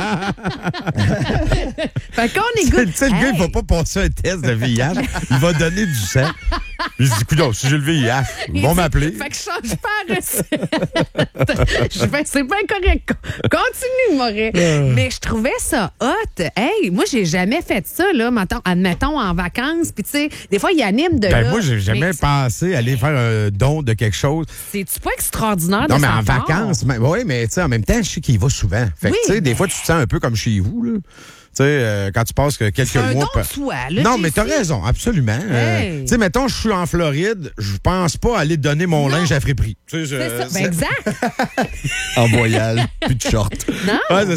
Fait qu'on est good. Tu sais, le gars, il va pas passer un test de VIH. Il va donner du sang. Il se dit, écoute, si j'ai le VIH, ils vont m'appeler. Fait que je change pas la recette. C'est bien correct. Continue, Moret. Mais je trouvais ça hot. Hey, moi, j'ai jamais fait ça, là, admettons, en vacances. Puis, tu sais, des fois, il anime de là. Moi, j'ai jamais pensé aller faire un don de quelque chose. C'est-tu pas extraordinaire non, de mais sa en part? Vacances, oui, mais tu sais, en même temps, je sais qu'il y va souvent. Fait que, tu sais, des fois, tu te sens un peu comme chez vous, là. Tu sais, quand tu passes quelques mois... Un don de soi, là, non, mais t'as raison, absolument. Hey. Tu sais, mettons, je suis en Floride, je pense pas aller donner mon linge à friperie. C'est ça. Ben, exact. En voyage, plus de short. Non. Ouais, c'est ça.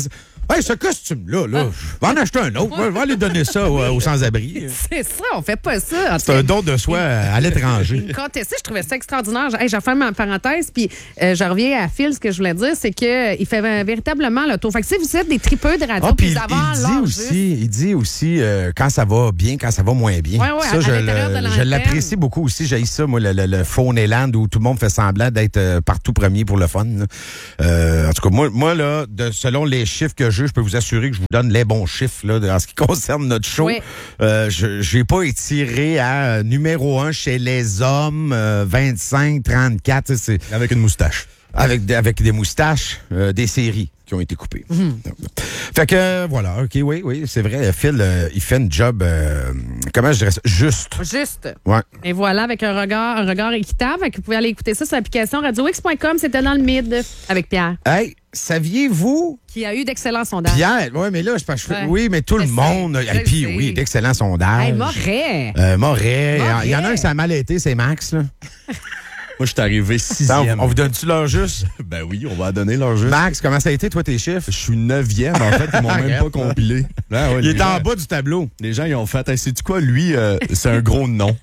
Hey, ce costume-là, je vais en acheter un autre. Je vais aller donner ça aux sans-abri. C'est ça, on fait pas ça. C'est un don de soi à l'étranger. Quand tu sais, je trouvais ça extraordinaire. Hey, j'ai fait ma parenthèse, puis je reviens à Phil. Ce que je voulais dire, c'est qu'il fait véritablement le tour. Fait que si vous êtes des tripeux de radio, puis il dit aussi quand ça va bien, quand ça va moins bien. Ouais, ça, je l'apprécie beaucoup aussi. J'ai ça, moi, le Phone-Land où tout le monde fait semblant d'être partout premier pour le fun. En tout cas, moi là, selon les chiffres que je peux vous assurer que je vous donne les bons chiffres là, en ce qui concerne notre show. Oui. Je n'ai pas étiré à numéro 1 chez les hommes, 25, 34. Avec une moustache. Avec des moustaches, des séries qui ont été coupées. Fait que, voilà, OK, oui, c'est vrai. Phil, il fait une job, comment je dirais ça? Juste. Ouais. Et voilà, avec un regard équitable. Fait que vous pouvez aller écouter ça sur l'application radiox.com. C'était dans le mid avec Pierre. Hey, saviez-vous? Qui a eu d'excellents sondages. Pierre, oui, mais là, je pense oui, mais tout le monde. Et puis, oui, d'excellents sondages. Hey, Moret. Moret. Il y en a un qui ça a mal été, c'est Max, là. Moi, je suis arrivé 6e. On vous donne-tu leur juste? Ben oui, on va donner leur juste. Max, comment ça a été, toi, tes chiffres? Je suis 9e. En fait, ils m'ont même pas compilé. Ah, ouais, il est en bas du tableau. Les gens, ils ont fait, hey, sais-tu quoi? Lui, c'est un gros non.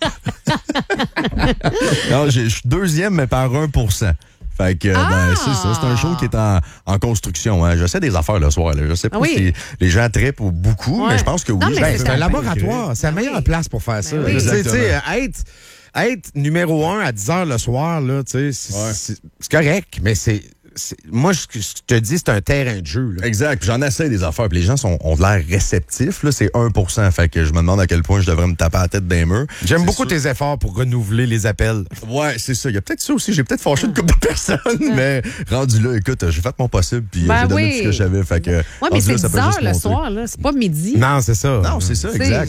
Non, je suis 2e, mais par 1%. Fait que, c'est ça. C'est un show qui est en construction. Hein. J'essaie des affaires le soir. Là. Je sais pas si les gens trippent beaucoup, mais je pense que oui. C'est un laboratoire. C'est la meilleure place pour faire ça. Être numéro 1 à 10 h le soir, là, c'est correct, mais moi, je te dis, c'est un terrain de jeu. Là. Exact. J'en essaie des affaires. Puis les gens ont l'air réceptifs. Là, c'est 1%. Fait que je me demande à quel point je devrais me taper la tête d'un mur. J'aime beaucoup tes efforts pour renouveler les appels. Ouais, c'est ça. Il y a peut-être ça aussi. J'ai peut-être fâché une couple de personnes, mais rendu là, écoute, j'ai fait mon possible. Puis j'ai donné tout ce que j'avais. Fait que. Ouais, mais c'est 10 h le soir, là. C'est pas midi. Non, c'est ça. Non, c'est ça. Exact.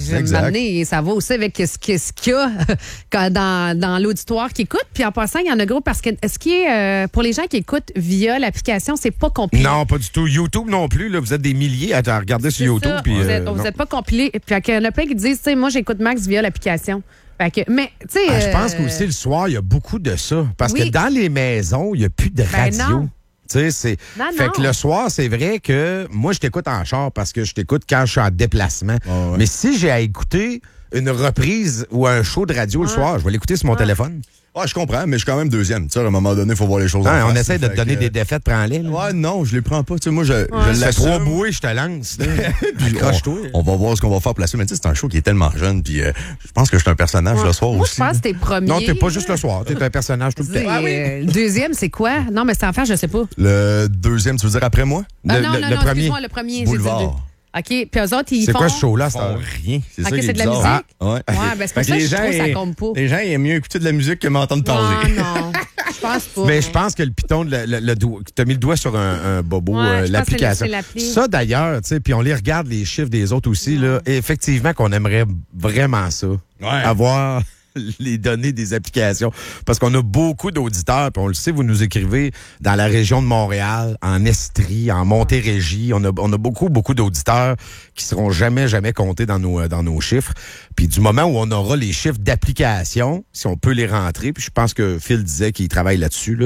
Ça va aussi avec ce qu'il y a dans l'auditoire qui écoute. Puis en passant, il y en a gros parce que ce qui est pour les gens qui écoutent via l'application, c'est pas compilé. Non, pas du tout. YouTube non plus. Là, vous êtes des milliers à regarder sur YouTube. Puis, vous n'êtes pas compilé. Puis il y en a plein qui disent, tu sais, moi, j'écoute Max via l'application. Mais, tu sais. Je pense qu'aussi le soir, il y a beaucoup de ça. Parce que dans les maisons, il n'y a plus de radio. Non. Fait que le soir, c'est vrai que moi, je t'écoute en char parce que je t'écoute quand je suis en déplacement. Mais si j'ai à écouter une reprise ou un show de radio le soir, je vais l'écouter sur mon téléphone. Ouais, je comprends, mais je suis quand même 2e. Tu sais, à un moment donné, il faut voir les choses en face. On essaie de te donner des défaites, prends-les. Ouais, non, je les prends pas. Tu sais, moi, je laisse 3 bouées, je te lance. Puis on va voir ce qu'on va faire pour la suite. Mais tu sais, c'est un show qui est tellement jeune. Puis je pense que je suis un personnage le soir aussi. Moi, je pense que t'es premier. Non, t'es pas juste le soir. T'es un personnage tout le temps. Le deuxième, c'est quoi? Non, mais c'est en faire, je sais pas. Le deuxième, tu veux dire après moi? Non, excuse-moi, le premier. Boulevard. OK, puis eux autres, ils font... C'est quoi ce show-là? Ils font rien. C'est ça qui est c'est de la bizarre. musique? Ouais, ben c'est pour ça que je trouve que ça compte pas. Les gens aiment mieux écouter de la musique que m'entendre parler. Non, je pense pas. Mais je pense que le piton, t'as mis le doigt sur un bobo, l'application. Ça, d'ailleurs, tu sais, puis on les regarde, les chiffres des autres aussi, là, et effectivement qu'on aimerait vraiment ça. Avoir les données des applications. Parce qu'on a beaucoup d'auditeurs, puis on le sait, vous nous écrivez dans la région de Montréal, en Estrie, en Montérégie. On a beaucoup d'auditeurs qui seront jamais comptés dans nos chiffres. Puis du moment où on aura les chiffres d'application, si on peut les rentrer, puis je pense que Phil disait qu'il travaille là-dessus,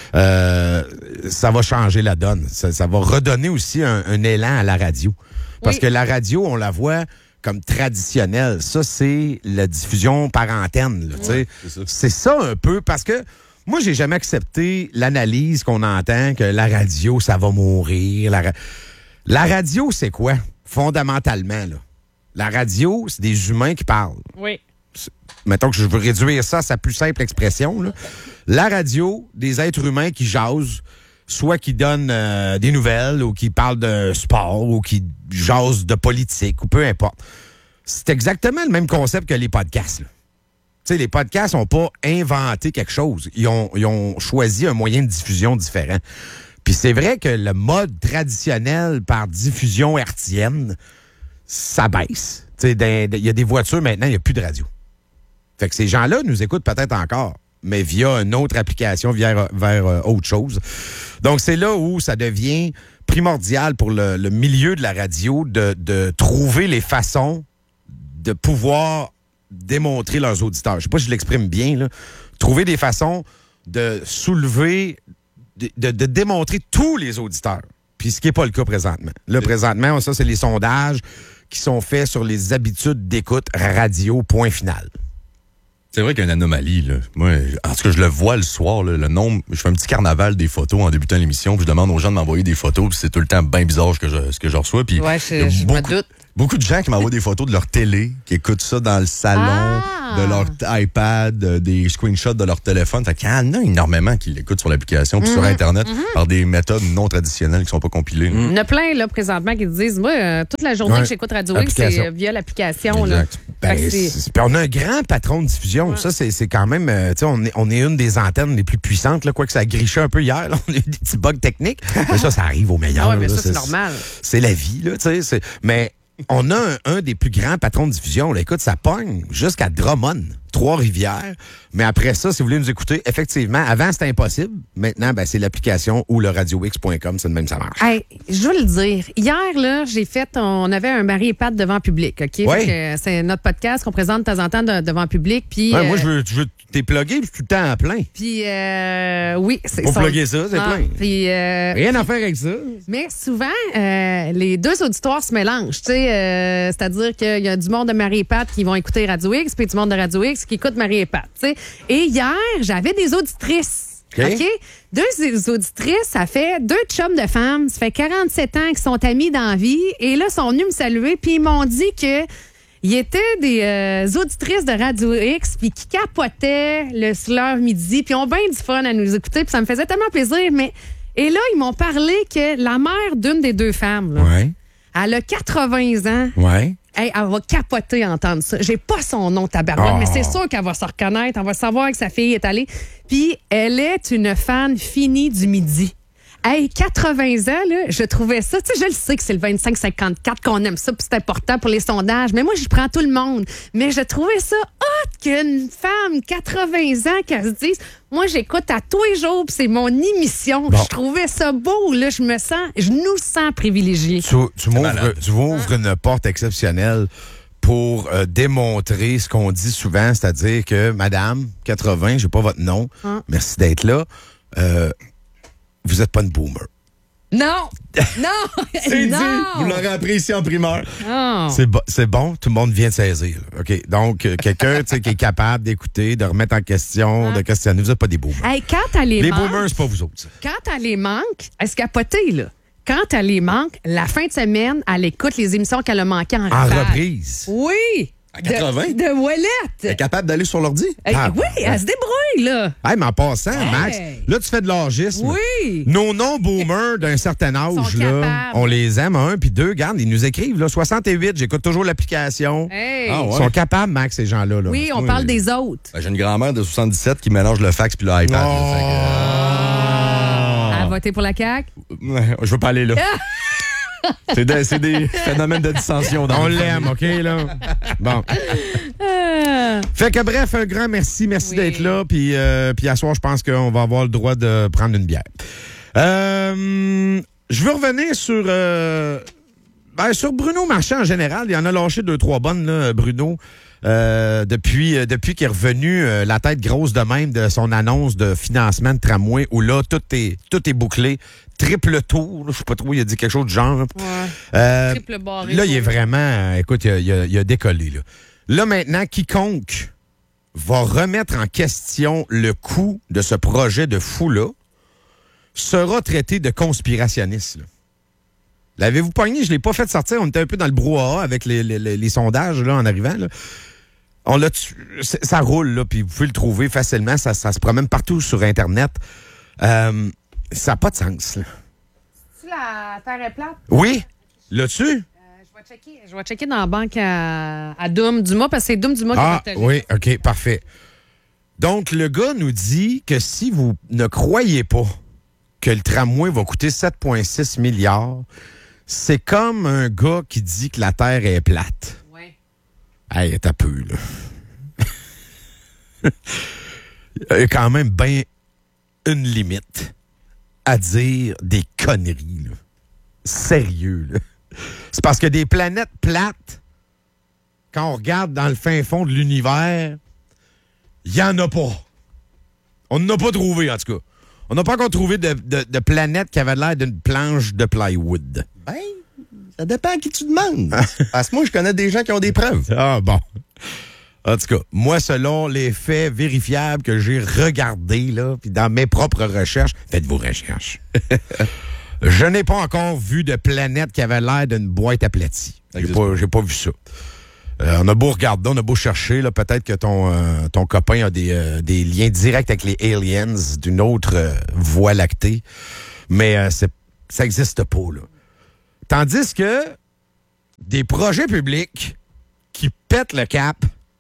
ça va changer la donne. Ça va redonner aussi un élan à la radio. Parce que la radio, on la voit comme traditionnel. Ça, c'est la diffusion par antenne. Là, c'est ça un peu, parce que moi, j'ai jamais accepté l'analyse qu'on entend que la radio, ça va mourir. La radio, c'est quoi? Fondamentalement, là. La radio, c'est des humains qui parlent. Oui. Mettons que je veux réduire ça à sa plus simple expression. Là. La radio, des êtres humains qui jasent, soit qui donnent des nouvelles, ou qui parlent de sport, ou qui jasent de politique, ou peu importe. C'est exactement le même concept que les podcasts. Tu sais, les podcasts n'ont pas inventé quelque chose. Ils ont choisi un moyen de diffusion différent. Puis c'est vrai que le mode traditionnel par diffusion hertzienne, ça baisse. Tu sais, il y a des voitures maintenant, il n'y a plus de radio. Fait que ces gens-là nous écoutent peut-être encore, mais via une autre application, vers autre chose. Donc, c'est là où ça devient primordial pour le milieu de la radio de trouver les façons de pouvoir démontrer leurs auditeurs. Je sais pas si je l'exprime bien, là. Trouver des façons de soulever, de démontrer tous les auditeurs. Puis Puis ce qui n'est pas le cas présentement. Là, présentement, ça, c'est les sondages qui sont faits sur les habitudes d'écoute radio, point final. C'est vrai qu'il y a une anomalie, là. Moi, en tout cas, je le vois le soir, là, le nombre. Je fais un petit carnaval des photos en débutant l'émission, puis je demande aux gens de m'envoyer des photos, puis c'est tout le temps bien bizarre ce que je reçois. Puis ouais, je me doute. Beaucoup de gens qui m'envoient des photos de leur télé, qui écoutent ça dans le salon, de leur iPad, des screenshots de leur téléphone. Fait qu'il y en a énormément qui l'écoutent sur l'application puis sur Internet par des méthodes non traditionnelles qui sont pas compilées. Il y en a plein, là, présentement, qui disent, moi, toute la journée que j'écoute Radio X, c'est via l'application. Exact. Puis on a un grand patron de diffusion. Ouais. Ça, c'est quand même, tu sais, on est une des antennes les plus puissantes, là, quoique ça a griché un peu hier. Là, on a eu des petits bugs techniques. Mais ça arrive au meilleur. Oui, mais là, ça, c'est normal. C'est la vie, là, tu sais. Mais on a un des plus grands patrons de diffusion. Là, écoute, ça pogne jusqu'à Drummond, Trois-Rivières. Mais après ça, si vous voulez nous écouter, effectivement, avant, c'était impossible. Maintenant, ben, c'est l'application ou le radiox.com. C'est de même, ça marche. Hey, je veux le dire. Hier, là, on avait un Marie et Pat devant public, OK? Oui. C'est notre podcast qu'on présente de temps en temps devant public. Puis, ouais, moi, je veux t'es plugué tout le temps à plein. Puis, oui. Pour plugger ça, c'est plein. Puis, rien à faire avec ça. Mais souvent, les deux auditoires se mélangent. Tu sais, c'est-à-dire qu'il y a du monde de Marie et Pat qui vont écouter Radio X, puis du monde de Radio X qui écoute Marie et Pat. Tu sais. Et hier, j'avais des auditrices. OK? Deux auditrices, ça fait 2 chums de femmes. Ça fait 47 ans qu'ils sont amis dans la vie. Et là, ils sont venus me saluer, puis ils m'ont dit que ils étaient des auditrices de Radio X, puis qui capotaient sur leur midi, puis ont bien du fun à nous écouter, puis ça me faisait tellement plaisir. Et là, ils m'ont parlé que la mère d'une des 2 femmes, là, elle a 80 ans. Ouais. Hey, elle va capoter à entendre ça. J'ai pas son nom, tabarouette, mais c'est sûr qu'elle va se reconnaître. Elle va savoir que sa fille est allée. Puis, elle est une fan finie du midi. Hey, 80 ans, là, je trouvais ça. Tu sais, je le sais que c'est le 25-54 qu'on aime ça, puis c'est important pour les sondages. Mais moi, j'y prends tout le monde. Mais je trouvais ça hot qu'une femme, 80 ans, qu'elle se dise, moi, j'écoute à tous les jours, puis c'est mon émission. Bon. Je trouvais ça beau, là. Je nous sens privilégiés. Tu m'ouvres une porte exceptionnelle pour démontrer ce qu'on dit souvent, c'est-à-dire que, madame, 80, j'ai pas votre nom, merci d'être là. Vous n'êtes pas une boomer. Non! Non! C'est non. dit! Vous l'aurez appris ici en primeur. Oh. C'est bon, tout le monde vient de saisir. OK? Donc, quelqu'un qui est capable d'écouter, de remettre en question, de questionner. Vous n'êtes pas des boomers. Hey, quand elle les boomers, c'est pas vous autres. Ça. Quand elle les manque, elle se capoter, là. Quand elle les manque, la fin de semaine, elle écoute les émissions qu'elle a manquées en reprise. Oui! À 80? De Ouellette. Elle est capable d'aller sur l'ordi? Oui, elle se débrouille, là. Hey, mais en passant, Max, là, tu fais de l'âgisme. Oui. Nos non-boomers d'un certain âge, là, on les aime, 1, puis 2, regarde, ils nous écrivent, là, 68, j'écoute toujours l'application. Hey. Ils sont capables, Max, ces gens-là. Là. Oui, on parle des autres. Ben, j'ai une grand-mère de 77 qui mélange le fax puis l'iPad. Elle a voté pour la CAQ? Je veux pas aller là. C'est des phénomènes de dissension. On l'aime, OK, là? Bon. Fait que bref, un grand merci. Merci d'être là. Puis à soir, je pense qu'on va avoir le droit de prendre une bière. Je veux revenir sur Bruno Marchand en général. Il en a lâché 2-3 bonnes, là, Bruno. Depuis qu'il est revenu la tête grosse de même de son annonce de financement de tramway où là, tout est bouclé. Triple tour, je sais pas trop, il a dit quelque chose de genre. Ouais. Triple barré. Là, il est vraiment... écoute, il a décollé. Là, maintenant, quiconque va remettre en question le coût de ce projet de fou-là sera traité de conspirationniste. Là. L'avez-vous pogné? Je l'ai pas fait sortir. On était un peu dans le brouhaha avec les sondages là, en arrivant. Là. Ça roule, là, puis vous pouvez le trouver facilement. Ça se promène partout sur Internet. Ça n'a pas de sens. Là. Tu la terre est plate? Oui. L'as-tu? Je vais checker dans la banque à Doom Dumas, parce que c'est Doom Dumas qui a partagé. Oui, OK, parfait. Donc, le gars nous dit que si vous ne croyez pas que le tramway va coûter 7,6 milliards, c'est comme un gars qui dit que la Terre est plate. Oui. Hey, t'as peu, là. Il y a quand même bien une limite à dire des conneries, là. Sérieux, là. C'est parce que des planètes plates, quand on regarde dans le fin fond de l'univers, il n'y en a pas. On n'en a pas trouvé, en tout cas. On n'a pas encore trouvé de planète qui avait l'air d'une planche de plywood. Ben, ça dépend à qui tu demandes. Parce que moi, je connais des gens qui ont des preuves. Ah bon. En tout cas, moi, selon les faits vérifiables que j'ai regardés, là, puis dans mes propres recherches, faites vos recherches. Je n'ai pas encore vu de planète qui avait l'air d'une boîte aplatie. J'ai pas vu ça. On a beau regarder, on a beau chercher, là, peut-être que ton copain a des liens directs avec les aliens d'une autre voie lactée, mais ça n'existe pas, là. Tandis que des projets publics qui pètent le cap,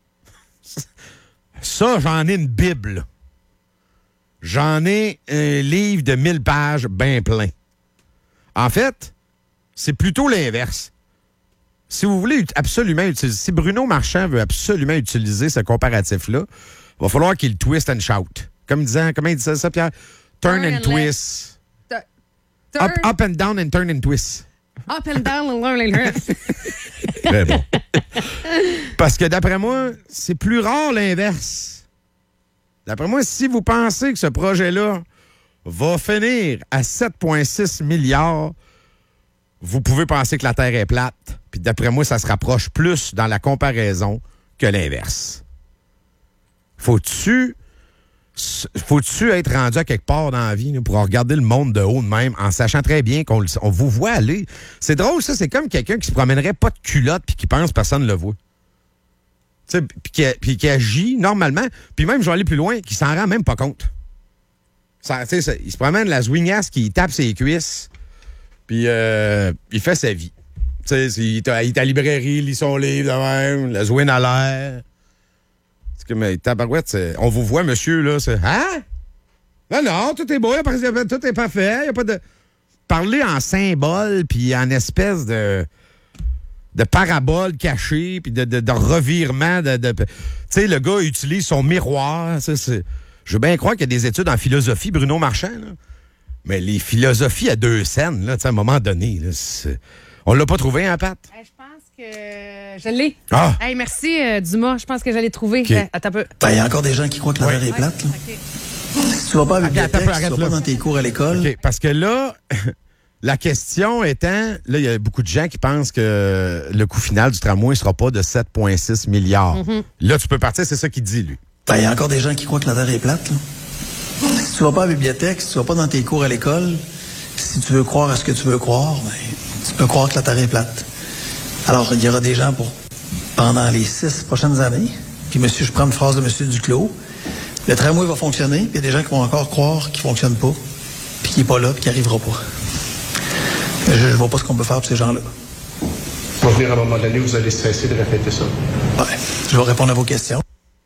ça, j'en ai une Bible. J'en ai un livre de 1000 pages bien plein. En fait, c'est plutôt l'inverse. Si vous voulez absolument utiliser, si Bruno Marchand veut absolument utiliser ce comparatif-là, il va falloir qu'il twist and shout. Comment il disait ça, Pierre? Turn and twist. Up and down and turn and twist. Up and down and learn and Très bon. Parce que d'après moi, c'est plus rare l'inverse. D'après moi, si vous pensez que ce projet-là va finir à 7,6 milliards, vous pouvez penser que la Terre est plate. Puis d'après moi, ça se rapproche plus dans la comparaison que l'inverse. Faut-tu être rendu à quelque part dans la vie là, pour regarder le monde de haut de même en sachant très bien qu'on vous voit aller? C'est drôle, ça. C'est comme quelqu'un qui se promènerait pas de culotte puis qui pense que personne ne le voit. Puis qui agit normalement. Puis même, je vais aller plus loin, qui s'en rend même pas compte. Il se promène la zwingasse qui tape ses cuisses puis il fait sa vie. Il est à la librairie, il lit son livre de même, la zwine à l'air. Mais tabarouette, on vous voit, monsieur, là, c'est... Hein? Non, tout est beau, tout est parfait, il n'y a pas de... Parler en symbole, puis en espèce de parabole cachée, puis de revirement, tu sais, le gars utilise son miroir, je veux bien croire qu'il y a des études en philosophie, Bruno Marchand, là. Mais les philosophies à 2 scènes, là, à un moment donné, là, on l'a pas trouvé, hein, Pat? Je pense que je l'ai. Ah! Hey, merci, Dumas. Je pense que je l'ai trouvé. Okay. Attends un peu. Ben, il y a encore des gens qui croient que la Terre est plate. Là. Okay. Si tu vas pas à la bibliothèque, si tu vas pas dans tes cours à l'école... Okay, parce que là, la question étant... Là, il y a beaucoup de gens qui pensent que le coût final du tramway ne sera pas de 7,6 milliards. Mm-hmm. Là, tu peux partir, c'est ça qu'il dit, lui. Ben, il y a encore des gens qui croient que la Terre est plate. Là. Si tu vas pas à la bibliothèque, si tu vas pas dans tes cours à l'école, si tu veux croire à ce que tu veux croire, ben, tu peux croire que la Terre est plate. Alors, il y aura des gens pendant les 6 prochaines années, puis je prends une phrase de M. Duclos, le tramway va fonctionner, puis il y a des gens qui vont encore croire qu'il fonctionne pas, puis qu'il n'est pas là, puis qu'il n'arrivera pas. Je vois pas ce qu'on peut faire pour ces gens-là. Va venir à un moment donné, vous allez cesser de répéter ça. Ouais, je vais répondre à vos questions.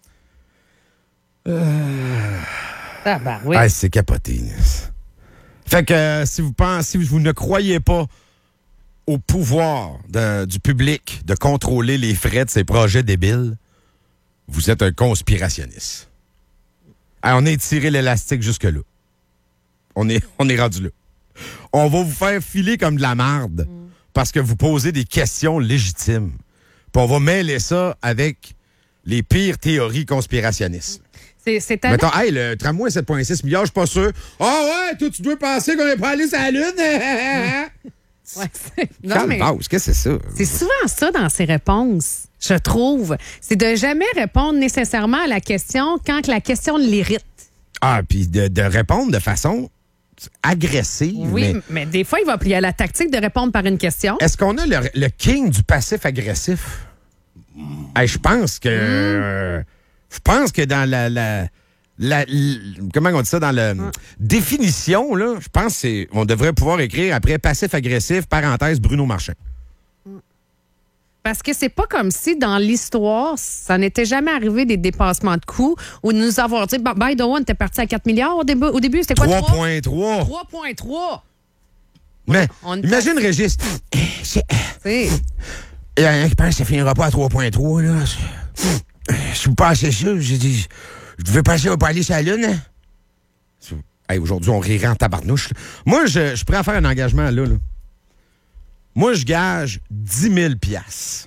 Oui. Ah, c'est capoté. Fait que si vous ne croyez pas au pouvoir du public de contrôler les frais de ces projets débiles, vous êtes un conspirationniste. Alors, on a étiré l'élastique jusque-là. On est rendu là. On va vous faire filer comme de la marde parce que vous posez des questions légitimes. Puis on va mêler ça avec les pires théories conspirationnistes. C'est mettons, hey, le tramway 7,6 milliards, je suis pas sûr. Ah ouais, toi, tu dois penser qu'on n'est pas allé sur la Lune? Non, mais qu'est-ce que c'est ça? C'est souvent ça dans ces réponses, je trouve. C'est de jamais répondre nécessairement à la question quand la question l'irrite. Ah, puis de répondre de façon agressive. Oui, mais des fois, il va plier à la tactique de répondre par une question. Est-ce qu'on a le king du passif agressif? Hey, je pense que... Je pense que dans comment on dit ça, dans la définition, là, je pense qu'on devrait pouvoir écrire après passif-agressif, parenthèse, Bruno Marchand. Parce que c'est pas comme si dans l'histoire, ça n'était jamais arrivé des dépassements de coûts ou de nous avoir dit, by the way, on était parti à 4 milliards au début, c'était quoi? 3,3. 3,3. Mais imagine, Régis. Il y a rien qui pense que ça finira pas à 3,3, là. Je suis pas assez sûr. J'ai dit, je devais passer à aller sur la Lune. Hey, aujourd'hui, on rirait en tabarnouche. Là. Moi, je suis prêt à faire un engagement là. Moi, je gage 10 000 piastres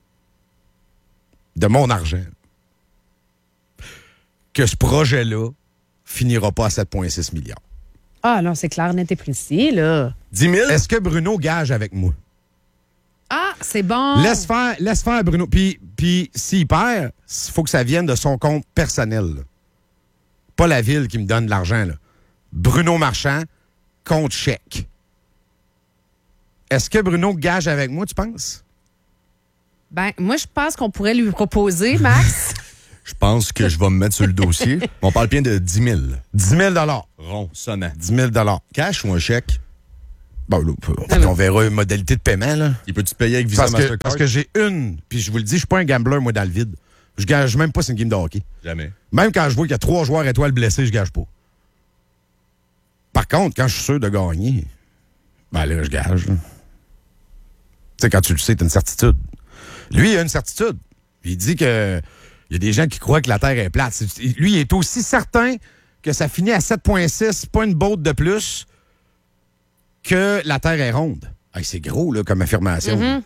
de mon argent que ce projet-là finira pas à 7,6 milliards. Ah non, c'est clair, net et précis, là. 10 000? Est-ce que Bruno gage avec moi? Ah, c'est bon. Laisse faire Bruno. Puis s'il perd, il faut que ça vienne de son compte personnel. Là. Pas la ville qui me donne de l'argent. Là. Bruno Marchand, compte chèque. Est-ce que Bruno gage avec moi, tu penses? Ben, moi, je pense qu'on pourrait lui proposer, Max. Je pense que je vais me mettre sur le dossier. On parle bien de 10 000. 10 000 Rond, sonnant. 10 000 Cash ou un chèque? Bon, là, on verra une modalité de paiement. Là. Il peut-tu payer avec Visa Mastercard? Parce que j'ai puis je vous le dis, je suis pas un gambler, moi, dans le vide. Je gage même pas sur une game de hockey. Jamais. Même quand je vois qu'il y a 3 joueurs étoiles blessés, je gage pas. Par contre, quand je suis sûr de gagner, ben là, je gage. Tu sais, quand tu le sais, t'as une certitude. Lui, il a une certitude. Il dit que il y a des gens qui croient que la Terre est plate. Lui, il est aussi certain que ça finit à 7,6, pas une botte de plus, que la Terre est ronde. Hey, c'est gros, là, comme affirmation. Mm-hmm.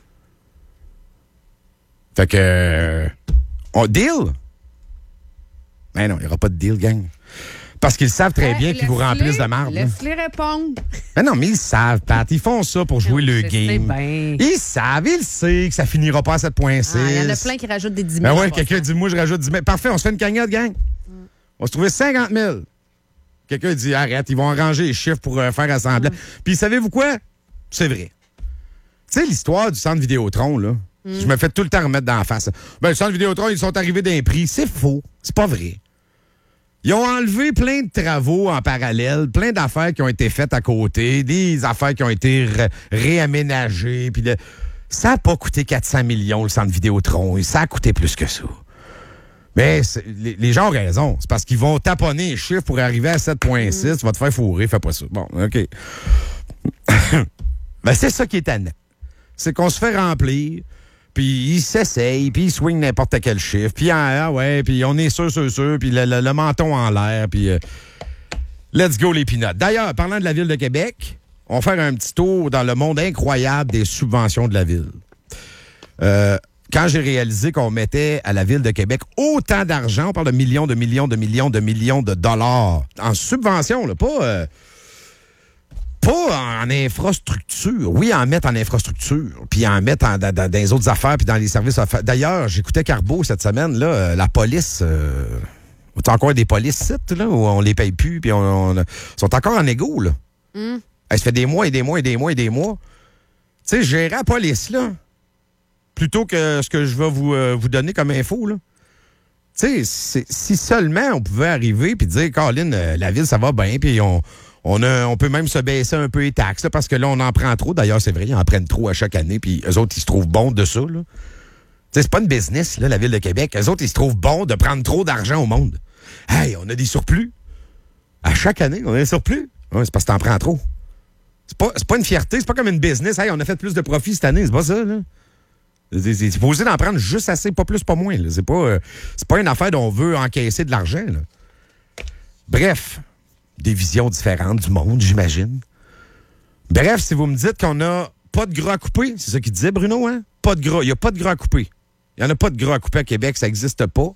Fait que... on deal? Ben non, il n'y aura pas de deal, gang. Parce qu'ils savent très bien qu'ils vous remplissent de marde. Laisse-les répondre. Ben non, mais ils savent, Pat. Ils font ça pour jouer le game. Ben. Ils savent, ils savent que ça finira pas à 7,6. Il y en a plein qui rajoutent des 10 000. Ben ouais, quelqu'un dit, moi, je rajoute 10 000. Parfait, on se fait une cagnotte, gang. On se trouvait 50 000. Quelqu'un dit, arrête, ils vont arranger les chiffres pour faire assembler. Puis savez-vous quoi? C'est vrai. Tu sais, l'histoire du centre Vidéotron, là, je me fais tout le temps remettre dans la face. Ben, le centre Vidéotron, ils sont arrivés d'un prix. C'est faux. C'est pas vrai. Ils ont enlevé plein de travaux en parallèle, plein d'affaires qui ont été faites à côté, des affaires qui ont été réaménagées. Puis ça n'a pas coûté 400 millions, le centre Vidéotron. Ça a coûté plus que ça. Mais les gens ont raison. C'est parce qu'ils vont taponner les chiffres pour arriver à 7,6. Tu vas te faire fourrer. Fais pas ça. Bon, OK. Ben, c'est ça qui est tannant. C'est qu'on se fait remplir, puis il s'essaye, puis il swing n'importe quel chiffre, puis puis on est sûr, puis le menton en l'air, puis let's go les pinottes. D'ailleurs, parlant de la Ville de Québec, on va faire un petit tour dans le monde incroyable des subventions de la Ville. Quand j'ai réalisé qu'on mettait à la Ville de Québec autant d'argent, on parle de millions de dollars en subvention, là, pas en infrastructure. Oui, en mettre en infrastructure, puis en mettre dans les autres affaires, puis dans les services. D'ailleurs, j'écoutais Carbo cette semaine, là, la police. Il y a encore des polices sites, là, où on les paye plus, puis on sont encore en égo, là. Ça fait des mois et des mois. Tu sais, gérer la police, là, plutôt que ce que je vais vous donner comme info, là. Tu sais, si seulement on pouvait arriver puis dire, Caroline, la ville, ça va bien, puis on peut même se baisser un peu les taxes, là, parce que là, on en prend trop. D'ailleurs, c'est vrai, ils en prennent trop à chaque année, puis eux autres, ils se trouvent bons de ça, là. Tu sais, c'est pas une business, là, la Ville de Québec. Eux autres, ils se trouvent bons de prendre trop d'argent au monde. Hey, on a des surplus. À chaque année, on a des surplus. Ouais, c'est parce que t'en prends trop. C'est pas une fierté, c'est pas comme une business. Hey, on a fait plus de profit cette année, c'est pas ça, là. C'est supposé d'en prendre juste assez, pas plus, pas moins. Là. C'est pas une affaire dont on veut encaisser de l'argent, là. Bref, des visions différentes du monde, j'imagine. Bref, si vous me dites qu'on n'a pas de gras à couper, c'est ça qu'il disait, Bruno, hein? Pas de gras. Il n'y a pas de gras à couper. Il n'y en a pas de gras à couper à Québec, ça n'existe pas.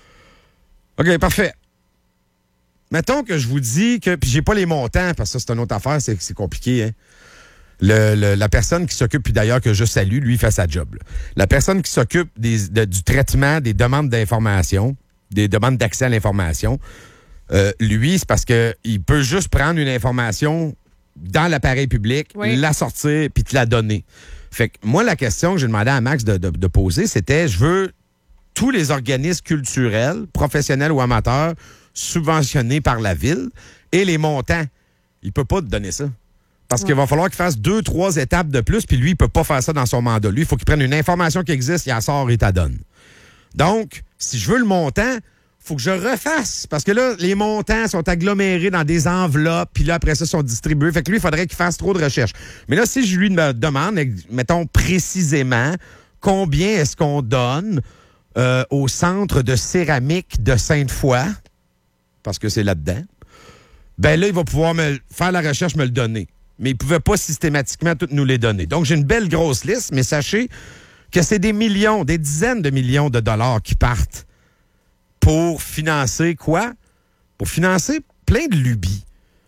OK, parfait. Mettons que je vous dis que... Puis j'ai pas les montants, parce que ça, c'est une autre affaire, c'est compliqué, hein? La personne qui s'occupe, puis d'ailleurs que je salue, lui, il fait sa job. Là. La personne qui s'occupe du traitement des demandes d'information, des demandes d'accès à l'information, lui, c'est parce qu'il peut juste prendre une information dans l'appareil public, la sortir, puis te la donner. Fait que moi, la question que j'ai demandé à Max de poser, c'était, je veux tous les organismes culturels, professionnels ou amateurs, subventionnés par la Ville, et les montants. Il peut pas te donner ça. Parce qu'il va falloir qu'il fasse 2-3 étapes de plus, puis lui, il peut pas faire ça dans son mandat. Lui, il faut qu'il prenne une information qui existe, il la sort et t'a donne. Donc, si je veux le montant, faut que je refasse. Parce que là, les montants sont agglomérés dans des enveloppes, puis là, après ça, sont distribués. Fait que lui, il faudrait qu'il fasse trop de recherches. Mais là, si je lui demande, mettons précisément, combien est-ce qu'on donne au centre de céramique de Sainte-Foy, parce que c'est là-dedans, ben là, il va pouvoir faire la recherche, me le donner. Mais il ne pouvait pas systématiquement toutes nous les donner. Donc, j'ai une belle grosse liste, mais sachez que c'est des millions, des dizaines de millions de dollars qui partent pour financer quoi? Pour financer plein de lubies.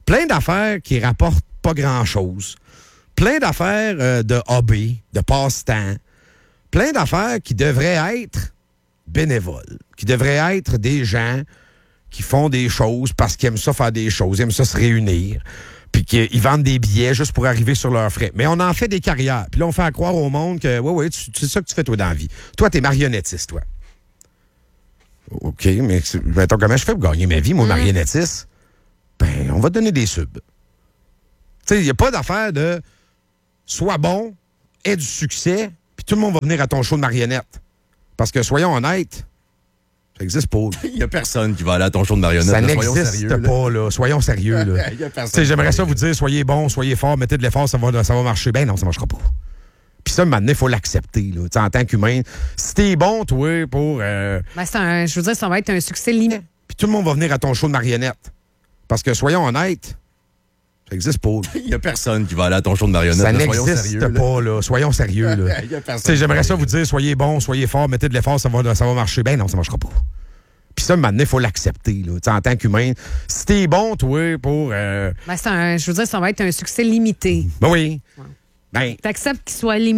Plein d'affaires qui rapportent pas grand-chose. Plein d'affaires de hobby, de passe-temps. Plein d'affaires qui devraient être bénévoles, qui devraient être des gens qui font des choses parce qu'ils aiment ça faire des choses, ils aiment ça se réunir, puis qu'ils vendent des billets juste pour arriver sur leurs frais. Mais on en fait des carrières. Puis là, on fait croire au monde que, oui, c'est ça que tu fais, toi, dans la vie. Toi, t'es marionnettiste, toi. OK, mais attends, comment je fais pour gagner ma vie, moi, marionnettiste? Ben, on va te donner des subs. Tu sais, il n'y a pas d'affaire de sois bon, aie du succès, puis tout le monde va venir à ton show de marionnette. Parce que, soyons honnêtes, ça n'existe pas. Il n'y a personne qui va aller à ton show de marionnette. Ça n'existe pas, là. Soyons sérieux, là. J'aimerais ça vous dire, soyez bons, soyez forts, mettez de l'effort, ça va marcher. Ben non, ça ne marchera pas. Puis ça, maintenant, il faut l'accepter, là. En tant qu'humain, si t'es bon, toi, pour... Ben, je veux dire, ça va être un succès limité. Puis tout le monde va venir à ton show de marionnette. Parce que, soyons honnêtes, ça n'existe pas. Il n'y a personne qui va aller à ton show de marionnette. Ça n'existe pas, là. Soyons sérieux, là. J'aimerais ça vous dire, soyez bons, soyez forts, mettez de l'effort, ça va marcher. Ben non, ça ne marchera pas. Puis ça, maintenant, il faut l'accepter, là. En tant qu'humain, si t'es bon, toi, pour... Ben, je veux dire, ça va être un succès limité. Ben oui. Ouais. Ben, t'acceptes qu'il soit limité.